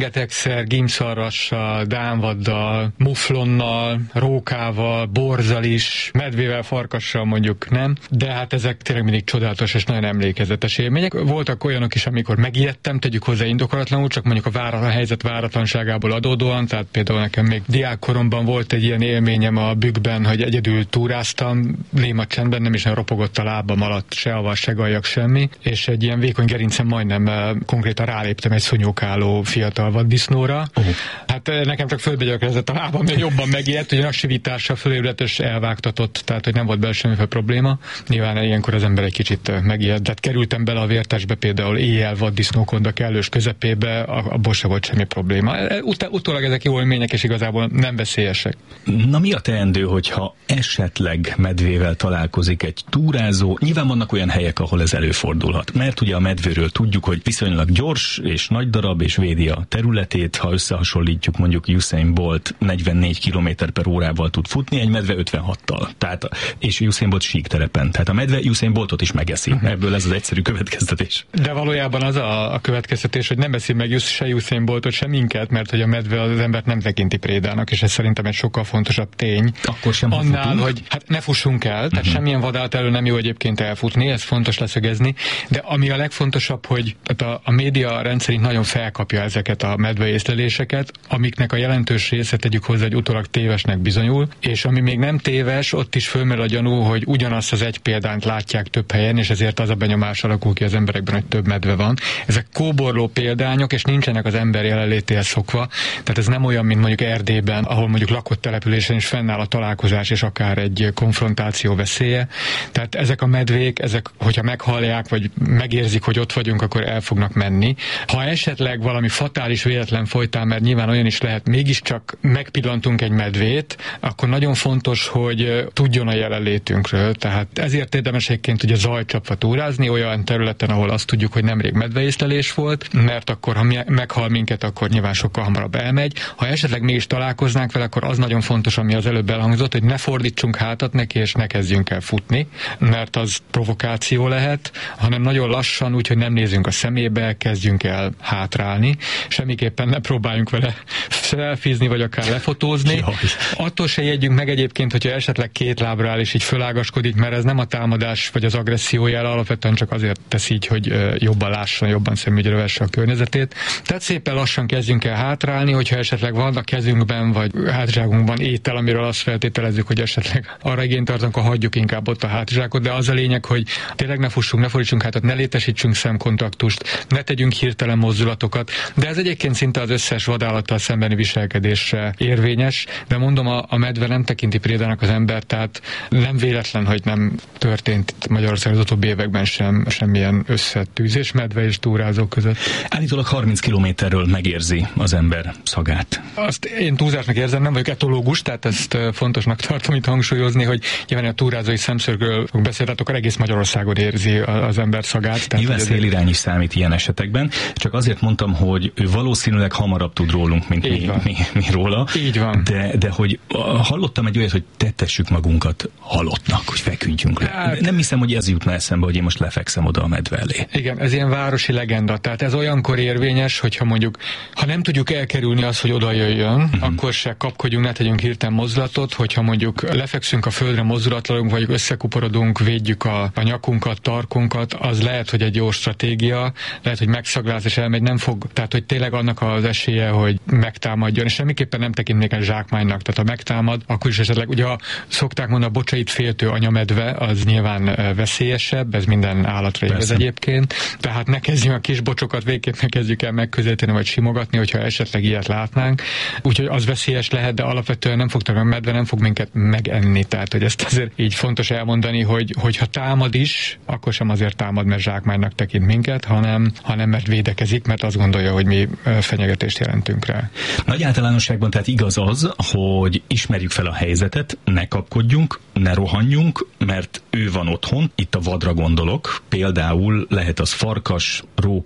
rengetegszer gímszarvassal, dánvaddal, muflonnal, rókával, borzal is, medvével, farkassal mondjuk nem, de hát ezek tényleg mindig csodálatos és nagyon emlékezetes élmények. Voltak olyanok is, amikor megijedtem, tegyük hozzá indokolatlanul, csak mondjuk a, várat, a helyzet váratlanságából adódóan, tehát például nekem még diákkoromban volt egy ilyen élményem a Bükkben, hogy egyedül túráztam, néma csendben, nem is nem ropogott a lábam alatt se avas, se gajak, semmi, és egy ilyen vékony gerincen majdnem uh, konkrétan ráléptem egy szonyókáló fiatal vaddisznóra. Uh. Hát nekem csak fölbegyökezett a lábam, még jobban megijedt, hogy a sivítással fölébredt és elvágtatott, tehát hogy nem volt belőle semmiféle probléma. Nyilván ilyenkor az ember egy kicsit megijedt. Tehát kerültem bele a vértesbe például éjjel vaddisznókonda kellős közepébe, abból se volt semmi probléma. Ut- utólag ezek jó élmények, és igazából nem veszélyesek. Na mi a teendő, hogyha esetleg medvével találkozik egy túrázó? Nyilván vannak olyan helyek, ahol ez előfordulhat. Mert ugye a medvéről tudjuk, hogy viszonylag gyors és nagy darab, és védi a területét. Ha összehasonlítjuk, mondjuk Usain Bolt negyvennégy kilométer per órával tud futni, egy medve ötvenhattal. Tehát, és Usain Bolt síkterepen. Tehát a medve Usain Boltot is megeszi. Uh-huh. Ebből ez az egyszerű következtetés. De valójában az a, a következtetés, hogy nem eszi meg se Usain Boltot, se minket, mert hogy a medve az embert nem tekinti prédának, és ez szerintem egy sokkal fontosabb tény. Akkor sem annál, hogy hát ne fussunk el, tehát uh-huh. semmilyen vadállat elől nem jó egyébként elfutni, ez fontos leszögezni, de ami a legfontosabb, hogy a, a média rendszerint nagyon felkapja ezeket a medveészleléseket, amiknek a jelentős része, tegyük hozzá, hogy utólag tévesnek bizonyul, és ami még nem téves, ott is fölmerül a gyanú, hogy ugyanazt az egy példányt látják több helyen, és ezért az a benyomás alakul ki az emberekben, hogy több medve van. Ezek kóborló példányok, és nincsenek az ember jelenlétéhez szokva, tehát ez nem olyan, mint mondjuk Erdélyben, ahol mondjuk lakott településen is fennáll a találkozás, és akár egy konfrontáció veszélye. Tehát ezek a medvék, ezek, hogyha meghallják, vagy megérzik, hogy ott vagyunk, akkor el fognak menni. Ha esetleg valami fatális véletlen folytán, mert nyilván olyan is lehet, mégiscsak megpillantunk egy medvét, akkor nagyon fontos, hogy tudjon a jelenlétünkről. Tehát ezért érdemes egyébként ugye zajcsapva túrázni olyan területen, ahol azt tudjuk, hogy nemrég medveészlelés volt, mert akkor, ha meghal minket, akkor nyilván sokkal hamarabb elmegy. Ha esetleg mégis találkoznánk vele, akkor az nagyon fontos, ami az előbb elhangzott, hogy ne fordítsunk hátat neki, és ne kezdjünk el futni, mert az provokáció lehet, hanem nagyon lassan, úgyhogy nem nézünk a szemébe, kezdjünk el hátrálni. Semmiképpen ne próbáljunk vele szelfizni, vagy akár lefotózni. Jaj. Attól se jegyünk meg egyébként, hogyha esetleg két lábra áll, és így fölágaskodik, mert ez nem a támadás, vagy az agresszió jel, alapvetően csak azért tesz így, hogy jobban lásson, jobban szemügyre vesse a környezetét. Tehát szépen lassan kezdjünk el hátrálni, hogyha esetleg van a kezünkben, vagy hátizsákunkban étel, amiről azt feltételezzük, hogy esetleg arra igényt tartunk, akkor hagyjuk inkább ott a hátizsákot, de az a lényeg, hogy tényleg ne fussunk, ne fordítsunk hátat, ne létesítsünk szemkontaktust, ne tegyünk hirtelen mozdulatokat, de ez egyébként szinte az összes vadállattal szembeni viselkedésre érvényes, de mondom, a, a medve nem tekinti prédának az ember, tehát nem véletlen, hogy nem történt Magyarországon az utóbbi években sem semmilyen összetűzés medve és túrázók között. Állítólag harminc kilométerről megérzi az ember szagát. Azt én túlzásnak érzem, nem vagyok etológus, tehát ezt fontosnak tartom itt hangsúlyozni, hogy nyilván a túrázói szemszögről fog beszélni, akkor egész Magyarországon érzi az ember szagát. Nyilván szélirány is számít ilyen esetekben, csak azért mondtam, hogy ő valószínűleg hamarabb tud rólunk, mint mi, mi, mi róla. Így van. De, de hogy hallottam egy olyat, hogy tettessük magunkat halottnak, hogy feküdjünk le. Hát, nem hiszem, hogy ez jutna eszembe, hogy én most lefekszem oda a medve elé. Igen, ez ilyen városi legenda. Tehát ez olyankor érvényes, hogyha mondjuk, ha nem tudjuk elkerülni azt, hogy oda jöjjön, uh-huh. akkor se kapkodjunk, ne tegyünk hirtelen mozdulatot, hogyha mondjuk lefekszünk a földre, mozdulatlanul, vagy összekuporodunk, védjük a, a nyakunkat, tarkunkat, az lehet, hogy egy jó stratégia, lehet, hogy megszagláz és elmegy, nem fog, tehát hogy tényleg annak az esélye, hogy megtámadjon, és semmiképpen nem tekintnék egy zsákmánynak, tehát ha megtámad, akkor is esetleg, ugye szokták mondani, a bocsait féltő anyamedve, az nyilván veszélyesebb, ez minden állatra igaz egyébként, tehát ne kezdjünk a kis bocsokat, végképp ne kezdjük el megközelíteni vagy simogatni, hogyha esetleg ilyet látnánk, úgyhogy az veszélyes lehet, de alapvetően nem fog a medve, nem fog minket megenni, tehát hogy ezt azért így fontos elmondani, hogy hogyha támad is, akkor sem azért támad, mert zsákmánynak tekint minket, hanem, hanem mert védekezik, mert azt gondolja, hogy mi fenyegetést jelentünk rá. Nagy általánosságban tehát igaz az, hogy ismerjük fel a helyzetet, ne kapkodjunk, ne rohanjunk, mert ő van otthon, itt a vadra gondolok, például lehet az farkas, róka,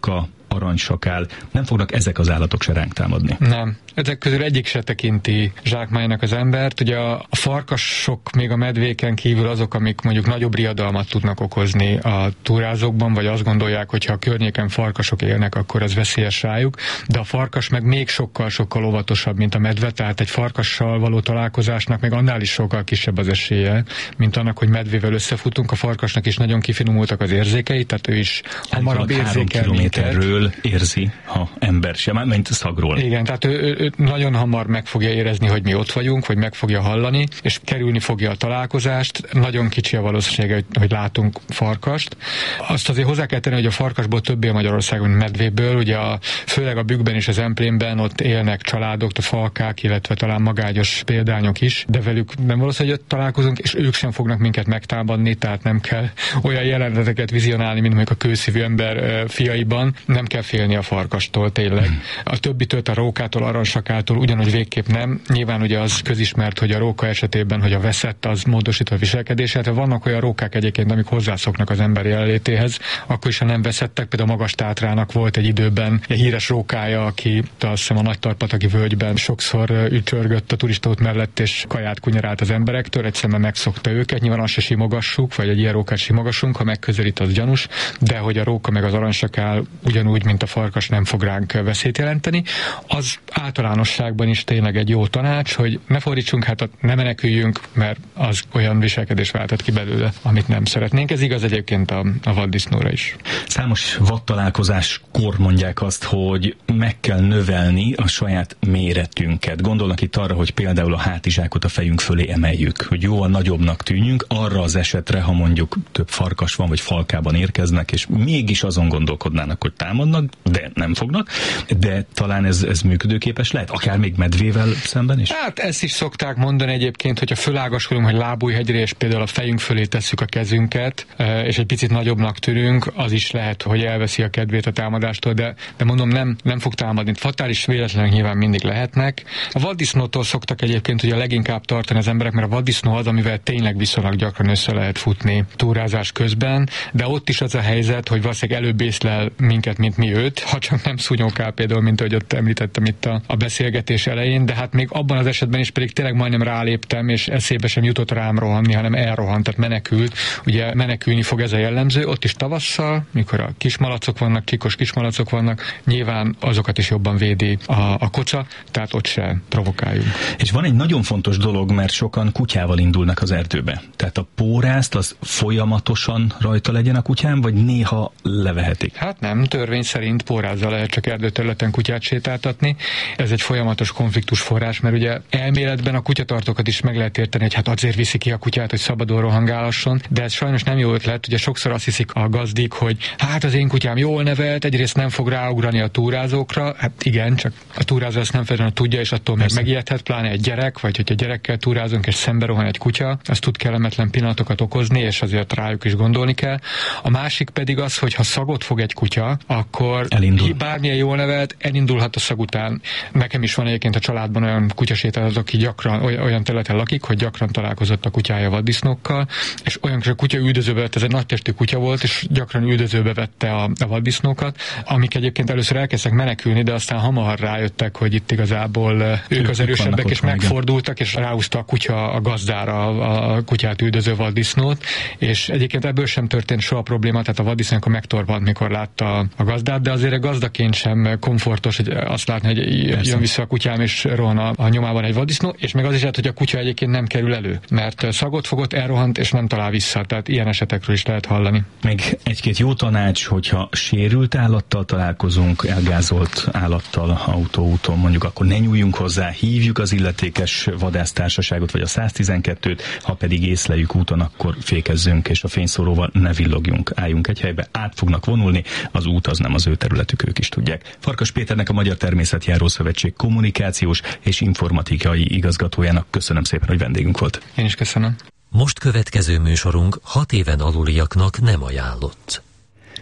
aranysakál, nem fognak ezek az állatok se ránk támadni? Nem. Ezek közül egyik se tekinti zsákmánynak az embert. Ugye a, a farkasok még a medvéken kívül azok, amik mondjuk nagyobb riadalmat tudnak okozni a túrázókban, vagy azt gondolják, hogy ha a környéken farkasok élnek, akkor az veszélyes rájuk, de a farkas meg még sokkal-sokkal óvatosabb, mint a medve, tehát egy farkassal való találkozásnak meg annál is sokkal kisebb az esélye, mint annak, hogy medvével összefutunk. A farkasnak is nagyon kifinomultak az érzékei, tehát ő is hamarabb érzékel kilométerről érzi, ha ember sem, mint szagról. Igen, tehát ő, ő, ő nagyon hamar meg fogja érezni, hogy mi ott vagyunk, vagy meg fogja hallani, és kerülni fogja a találkozást. Nagyon kicsi a valószínűsége, hogy, hogy látunk farkast. Azt azért hozzá kell tenni, hogy a farkasból több él Magyarországon medvéből, ugye a, főleg a Bükkben és az Emplénben ott élnek családok, a falkák, illetve talán magágyos példányok is, de velük nem valószínű, hogy találkozunk, és ők sem fognak minket megtámadni, tehát nem kell olyan jeleneteket vizionálni, mint mondjuk a kőszívű ember fiaiban, nem kell félni a farkastól tényleg. A többitől, a rókától, aranysakától ugyanúgy végképp nem. Nyilván ugye az közismert, hogy a róka esetében, hogy a veszett, az módosít a viselkedését. Vannak olyan rókák egyébként, amik hozzászoknak az ember jelenlétéhez, akkor is, ha nem veszettek. Például a Magas Tátrának volt egy időben egy híres rókája, aki azt hiszem a Nagytarpatagi völgyben sokszor ücsörgött a turistaút mellett, és kaját kunyerált az emberektől, egyszerűen megszokta őket. Nyilván azt se simogassuk, vagy egy ilyen rókát simogassunk, ha megközelít, az gyanús, de hogy a róka meg az aranysakál ugyanúgy, mint a farkas nem fog ránk veszélyt jelenteni. Az általánosságban is tényleg egy jó tanács, hogy ne fordítsunk hátat, ne meneküljünk, mert az olyan viselkedés váltat ki belőle, amit nem szeretnénk. Ez igaz egyébként a, a vaddisznóra is. Számos vadtalálkozáskor mondják azt, hogy meg kell növelni a saját méretünket. Gondolnak itt arra, hogy például a hátizsákot a fejünk fölé emeljük, hogy jóval nagyobbnak tűnjünk arra az esetre, ha mondjuk több farkas van, vagy falkában érkeznek, és mégis azon gondolkodnának, hogy támadnak, de nem fognak, de talán ez, ez működőképes lehet, akár még medvével szemben is? Hát ezt is szokták mondani egyébként, hogyha fölágaskodunk, hogy Lábújhegyre, és például a fejünk fölé tesszük a kezünket, és egy picit nagyobbnak tűrünk, az is lehet, hogy elveszi a kedvét a támadástól, de, de mondom, nem, nem fog támadni. Fatális véletlenek nyilván mindig lehetnek. A vaddisznótól szoktak egyébként ugye leginkább tartani az emberek, mert a vaddisznó az, amivel tényleg viszonylag gyakran össze lehet futni túrázás közben, de ott is az a helyzet, hogy valószínűleg előbb észlel minket, mint mi őt, ha csak nem szúnyókál például, mint ahogy ott említettem itt a, a beszélgetés elején, de hát még abban az esetben is pedig tényleg majdnem ráléptem, és eszébe sem jutott rám rohanni, hanem elrohant, tehát menekült. Ugye menekülni fog, ez a jellemző, ott is tavasszal, mikor a kismalacok vannak, csikos kismalacok vannak, nyilván azokat is jobban védi a, a koca, tehát ott se provokáljunk. És van egy nagyon fontos dolog, mert sokan kutyával indulnak az erdőbe. Tehát a pórászt az folyamatosan rajta legyen a kutyán, vagy néha levehetik? Hát nem, törvény szerint pórázzal lehet csak erdőterületen kutyát sétáltatni. Ez egy folyamatos konfliktus forrás, mert ugye elméletben a kutyatartókat is meg lehet érteni, hogy hát azért viszi ki a kutyát, hogy szabadon rohangálhasson, de ez sajnos nem jó ötlet. Ugye sokszor azt hiszik a gazdik, hogy hát az én kutyám jól nevelt, egyrészt nem fog ráugrani a túrázókra. Hát igen, csak a túrázó ezt nem feltétlenül tudja, és attól meg megijedhet, pláne egy gyerek, vagy hogyha gyerekkel túrázunk, és szembe rohan egy kutya, az tud kellemetlen pillanatokat okozni, és azért rájuk is gondolni kell. A másik pedig az, hogy ha szagot fog egy kutya, akkor elindul. Bármilyen jól nevelt, elindulhat a szag után. Nekem is van egyébként a családban olyan kutyasétáltató, aki gyakran olyan területen lakik, hogy gyakran találkozott a kutyája vaddisznókkal, és olyan a kutya üldözőbe vett, ez egy nagy testű kutya volt, és gyakran üldözőbe vette a, a vaddisznókat, amik egyébként először elkezdtek menekülni, de aztán hamar rájöttek, hogy itt igazából ők, ők az erősebbek, és megfordultak, és ráhúzta a kutya a gazdára a, a kutyát üldöző vaddisznót, és egyébként ebből sem történt soha probléma, tehát a vaddisznók a megtorpant, mikor látta a gazdát, de azért a gazdaként sem komfortos, hogy azt látni, hogy Persze. jön vissza a kutyám, és rohan a, a nyomában egy vaddisznó, és meg az is lehet, hogy a kutya egyébként nem kerül elő, mert szagot fogott, elrohant, és nem talál vissza, tehát ilyen esetekről is lehet hallani. Meg egy-két jó tanács, hogyha sérült állattal találkozunk, elgázolt állattal autóúton, mondjuk akkor ne nyúljunk hozzá, hívjuk az illetékes vadásztársaságot, vagy a száztizenkettőt, ha pedig észleljük úton, akkor fékezzünk, és a fényszóróval ne villogjunk, álljunk egy helybe, át fognak vonulni, az út az nem az ő területük, ők is tudják. Farkas Péternek, a Magyar Természetjáró Szövetség kommunikációs és informatikai igazgatójának köszönöm szépen, hogy vendégünk volt. Én is köszönöm. Most következő műsorunk hat éven aluliaknak nem ajánlott.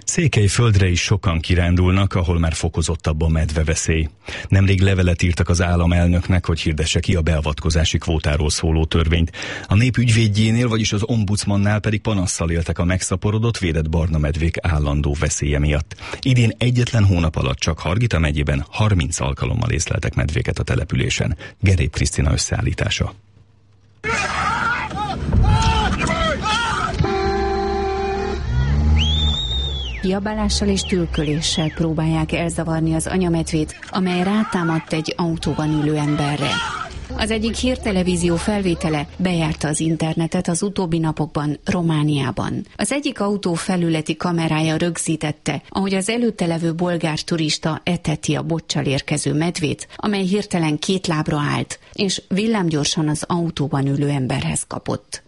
Székelyföldre is sokan kirándulnak, ahol már fokozottabb a medveveszély. Nemrég levelet írtak az államelnöknek, hogy hirdesse ki a beavatkozási kvótáról szóló törvényt. A nép ügyvédjénél, vagyis az ombudsmannál pedig panasszal éltek a megszaporodott, védett barna medvék állandó veszélye miatt. Idén egyetlen hónap alatt csak Hargita megyében harminc alkalommal észleltek medvéket a településen. Gerép Krisztina összeállítása. Kiabálással és tülköléssel próbálják elzavarni az anyamedvét, amely rátámadt egy autóban ülő emberre. Az egyik hírtelevízió felvétele bejárta az internetet az utóbbi napokban Romániában. Az egyik autó felületi kamerája rögzítette, ahogy az előtte levő bolgár turista eteti a boccsal érkező medvét, amely hirtelen két lábra állt, és villámgyorsan az autóban ülő emberhez kapott.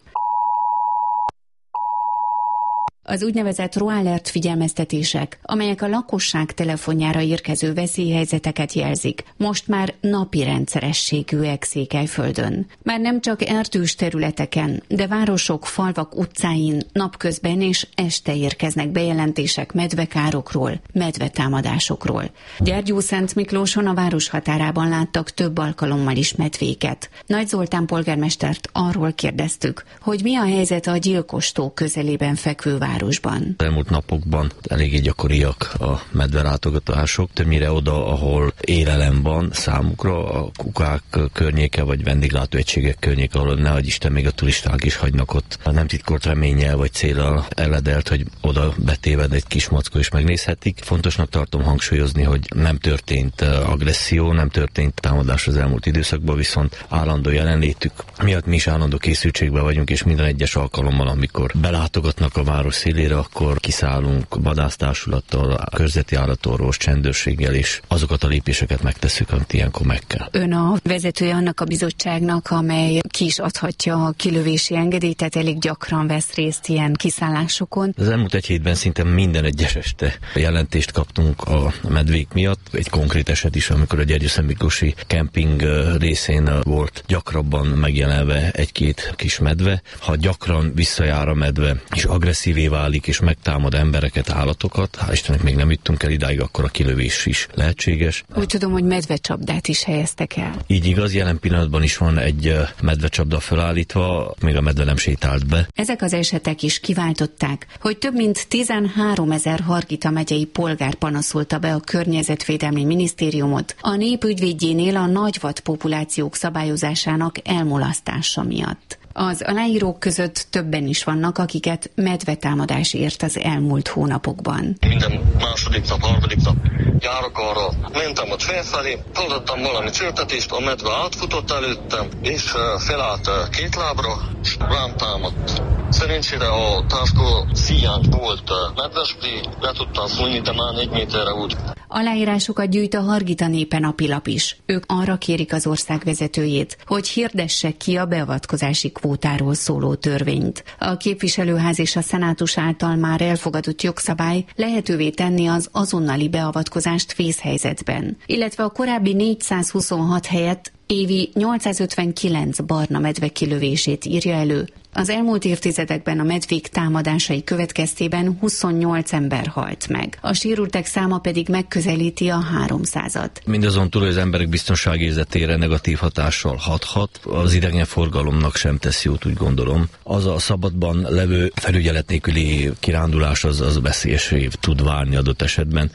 Az úgynevezett RoAlert figyelmeztetések, amelyek a lakosság telefonjára érkező veszélyhelyzeteket jelzik, most már napi rendszerességűek Székelyföldön. Már nem csak erdős területeken, de városok, falvak utcáin napközben és este érkeznek bejelentések medvekárokról, medvetámadásokról. Gyergyószentmiklóson a város határában láttak több alkalommal is medvéket. Nagy Zoltán polgármestert arról kérdeztük, hogy mi a helyzet a Gyilkostó közelében fekvő városban. Az elmúlt napokban eléggé gyakoriak a medvelátogatások, többnyire oda, ahol élelem van számukra, a kukák környéke vagy vendéglátóegységek környéke, ahol nehogy Isten még a turisták is hagynak ott. Nem titkolt reménnyel vagy céllal eledelt, hogy oda betéved egy kis mackó is megnézhetik. Fontosnak tartom hangsúlyozni, hogy nem történt agresszió, nem történt támadás az elmúlt időszakban, viszont állandó jelenlétük miatt mi is állandó készültségben vagyunk, és minden egyes alkalommal, amikor belátogatnak a város szélére, akkor kiszállunk vadásztársulattal, a körzeti állatorvos, csendőrséggel, és azokat a lépéseket megtesszük, amit ilyenkor meg kell. Ön a vezetője annak a bizottságnak, amely ki is adhatja a kilövési engedélyt, tehát elég gyakran vesz részt ilyen kiszállásokon. Az elmúlt egy hétben szinte minden egyes este jelentést kaptunk a medvék miatt. Egy konkrét eset is, amikor a Gyergyószentmiklósi kemping részén volt gyakrabban megjelenve egy-két kis medve. Ha gyakran visszajár a medve, és agresszívé válik, és megtámad embereket, állatokat, hál' Istennek még nem jutunk el idáig, akkor a kilövés is lehetséges. Úgy tudom, hogy medvecsapdát is helyeztek el. Így igaz, jelen pillanatban is van egy medvecsapda felállítva, még a medve nem sétált be. Ezek az esetek is kiváltották, hogy több mint tizenháromezer Hargita megyei polgár panaszolta be a Környezetvédelmi Minisztériumot a népügyvédjénél a nagyvad populációk szabályozásának elmulasztása miatt. Az aláírók között többen is vannak, akiket medvetámadás ért az elmúlt hónapokban. Minden második nap, harmadik nap járok arra, mentem ott felfelé, feladtam valami csörtetést, a medve átfutott előttem, és felállt két lábra, és rám támadt. Szerencsére a táskó szíján volt medvespré, le tudtam fújni, de már négy méterre úgy. Aláírásokat gyűjt a Hargita Népe napilap is. Ők arra kérik az ország vezetőjét, hogy hirdesse ki a beavatkozási kvótáról szóló törvényt. A képviselőház és a szenátus által már elfogadott jogszabály lehetővé tenni az azonnali beavatkozást vészhelyzetben, illetve a korábbi négyszázhuszonhat helyett évi nyolcszázötvenkilenc barna medve kilövését írja elő. Az elmúlt évtizedekben a medvék támadásai következtében huszonnyolc ember halt meg. A sérültek száma pedig megközelíti a háromszázat. Mindazon túl, hogy az emberek biztonságérzetére negatív hatással hathat, az idegenforgalomnak sem tesz jót, úgy gondolom. Az a szabadban levő felügyelet nélküli kirándulás az, az veszélyesé tud válni adott esetben.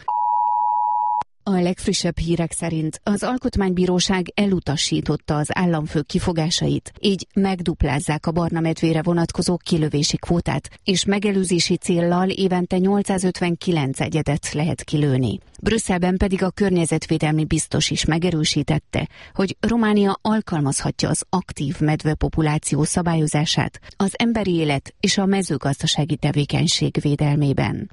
A legfrissebb hírek szerint az Alkotmánybíróság elutasította az államfő kifogásait, így megduplázzák a barna medvére vonatkozó kilövési kvótát, és megelőzési céllal évente nyolcszázötvenkilenc egyedet lehet kilőni. Brüsszelben pedig a környezetvédelmi biztos is megerősítette, hogy Románia alkalmazhatja az aktív medvepopuláció szabályozását az emberi élet és a mezőgazdasági tevékenység védelmében.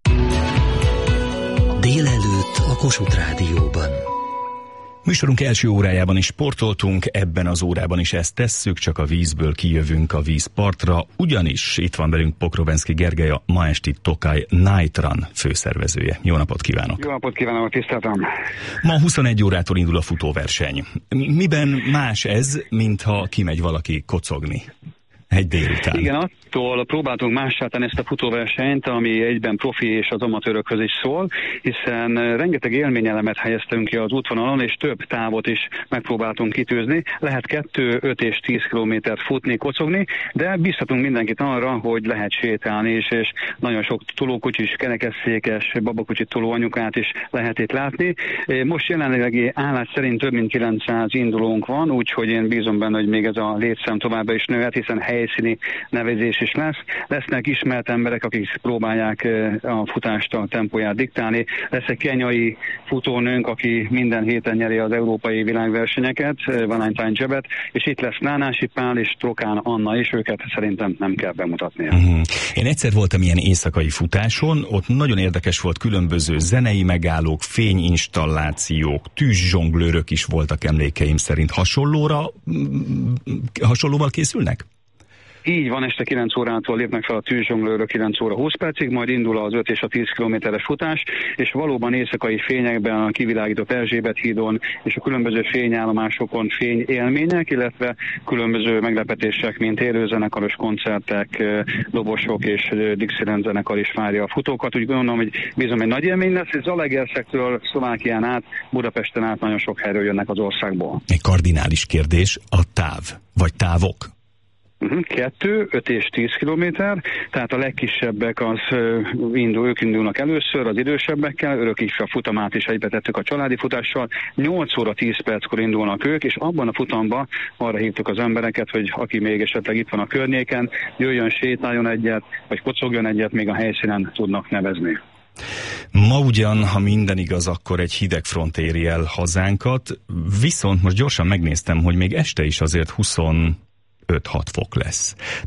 Délelőtt a Kossuth Rádióban. Műsorunk első órájában is sportoltunk, ebben az órában is ezt tesszük, csak a vízből kijövünk a vízpartra, ugyanis itt van velünk Pokrovenszky Gergely, a ma esti Tokaj Night Run főszervezője. Jó napot kívánok! Jó napot kívánok, tiszteltem! Ma huszonegy órától indul a futóverseny. Miben más ez, mintha kimegy valaki kocogni? egy délután. Igen, attól próbáltunk mássá tenni ezt a futóversenyt, ami egyben profi és az amatőrökhöz is szól, hiszen rengeteg élményelemet helyeztünk ki az útvonalon, és több távot is megpróbáltunk kitűzni. Lehet kettő, öt és tíz kilométert futni, kocogni, de biztatunk mindenkit arra, hogy lehet sétálni is, és nagyon sok tolókocsis, kerekesszékes, babakocsi tolóanyukát is lehet itt látni. Most jelenlegi állás szerint több mint kilencszáz indulónk van, úgyhogy én bízom benne, hogy még ez a létszám továbbra is nőhet, hiszen helyszíni nevezés is lesz. Lesznek ismert emberek, akik próbálják a futást, a tempóját diktálni. Lesz egy kenyai futónőnk, aki minden héten nyeri az európai világversenyeket, Valentine Jebet, és itt lesz Nánási Pál és Trokán Anna is, őket szerintem nem kell bemutatnia. Uh-huh. Én egyszer voltam ilyen éjszakai futáson, ott nagyon érdekes volt, különböző zenei megállók, fényinstallációk, tűzzsonglőrök is voltak emlékeim szerint. Hasonlóra, hasonlóval készülnek? Így van, este kilenc órától lépnek fel a tűzzsonglőrök kilenc óra húsz percig, majd indul az öt és a tíz kilométeres futás, és valóban éjszakai fényekben a kivilágított Erzsébet hídon és a különböző fényállomásokon fényélmények, illetve különböző meglepetések, mint élőzenekaros koncertek, dobosok és Dixieland zenekar is várja a futókat. Úgy gondolom, hogy bizony egy nagy élmény lesz, és Zalaegerszektől Szlovákián át, Budapesten át nagyon sok helyről jönnek az országból. Egy kardinális kérdés, a táv, vagy távok? Kettő, öt és tíz kilométer, tehát a legkisebbek az indul, ők indulnak először az idősebbekkel, örök is a futamát is egybetettük a családi futással, nyolc óra tíz perckor indulnak ők, és abban a futamba arra hívtuk az embereket, hogy aki még esetleg itt van a környéken, jöjjön, sétáljon egyet, vagy kocogjon egyet, még a helyszínen tudnak nevezni. Ma ugyan, ha minden igaz, akkor egy hideg front éri el hazánkat, viszont most gyorsan megnéztem, hogy még este is azért huszonöt hat fok lesz.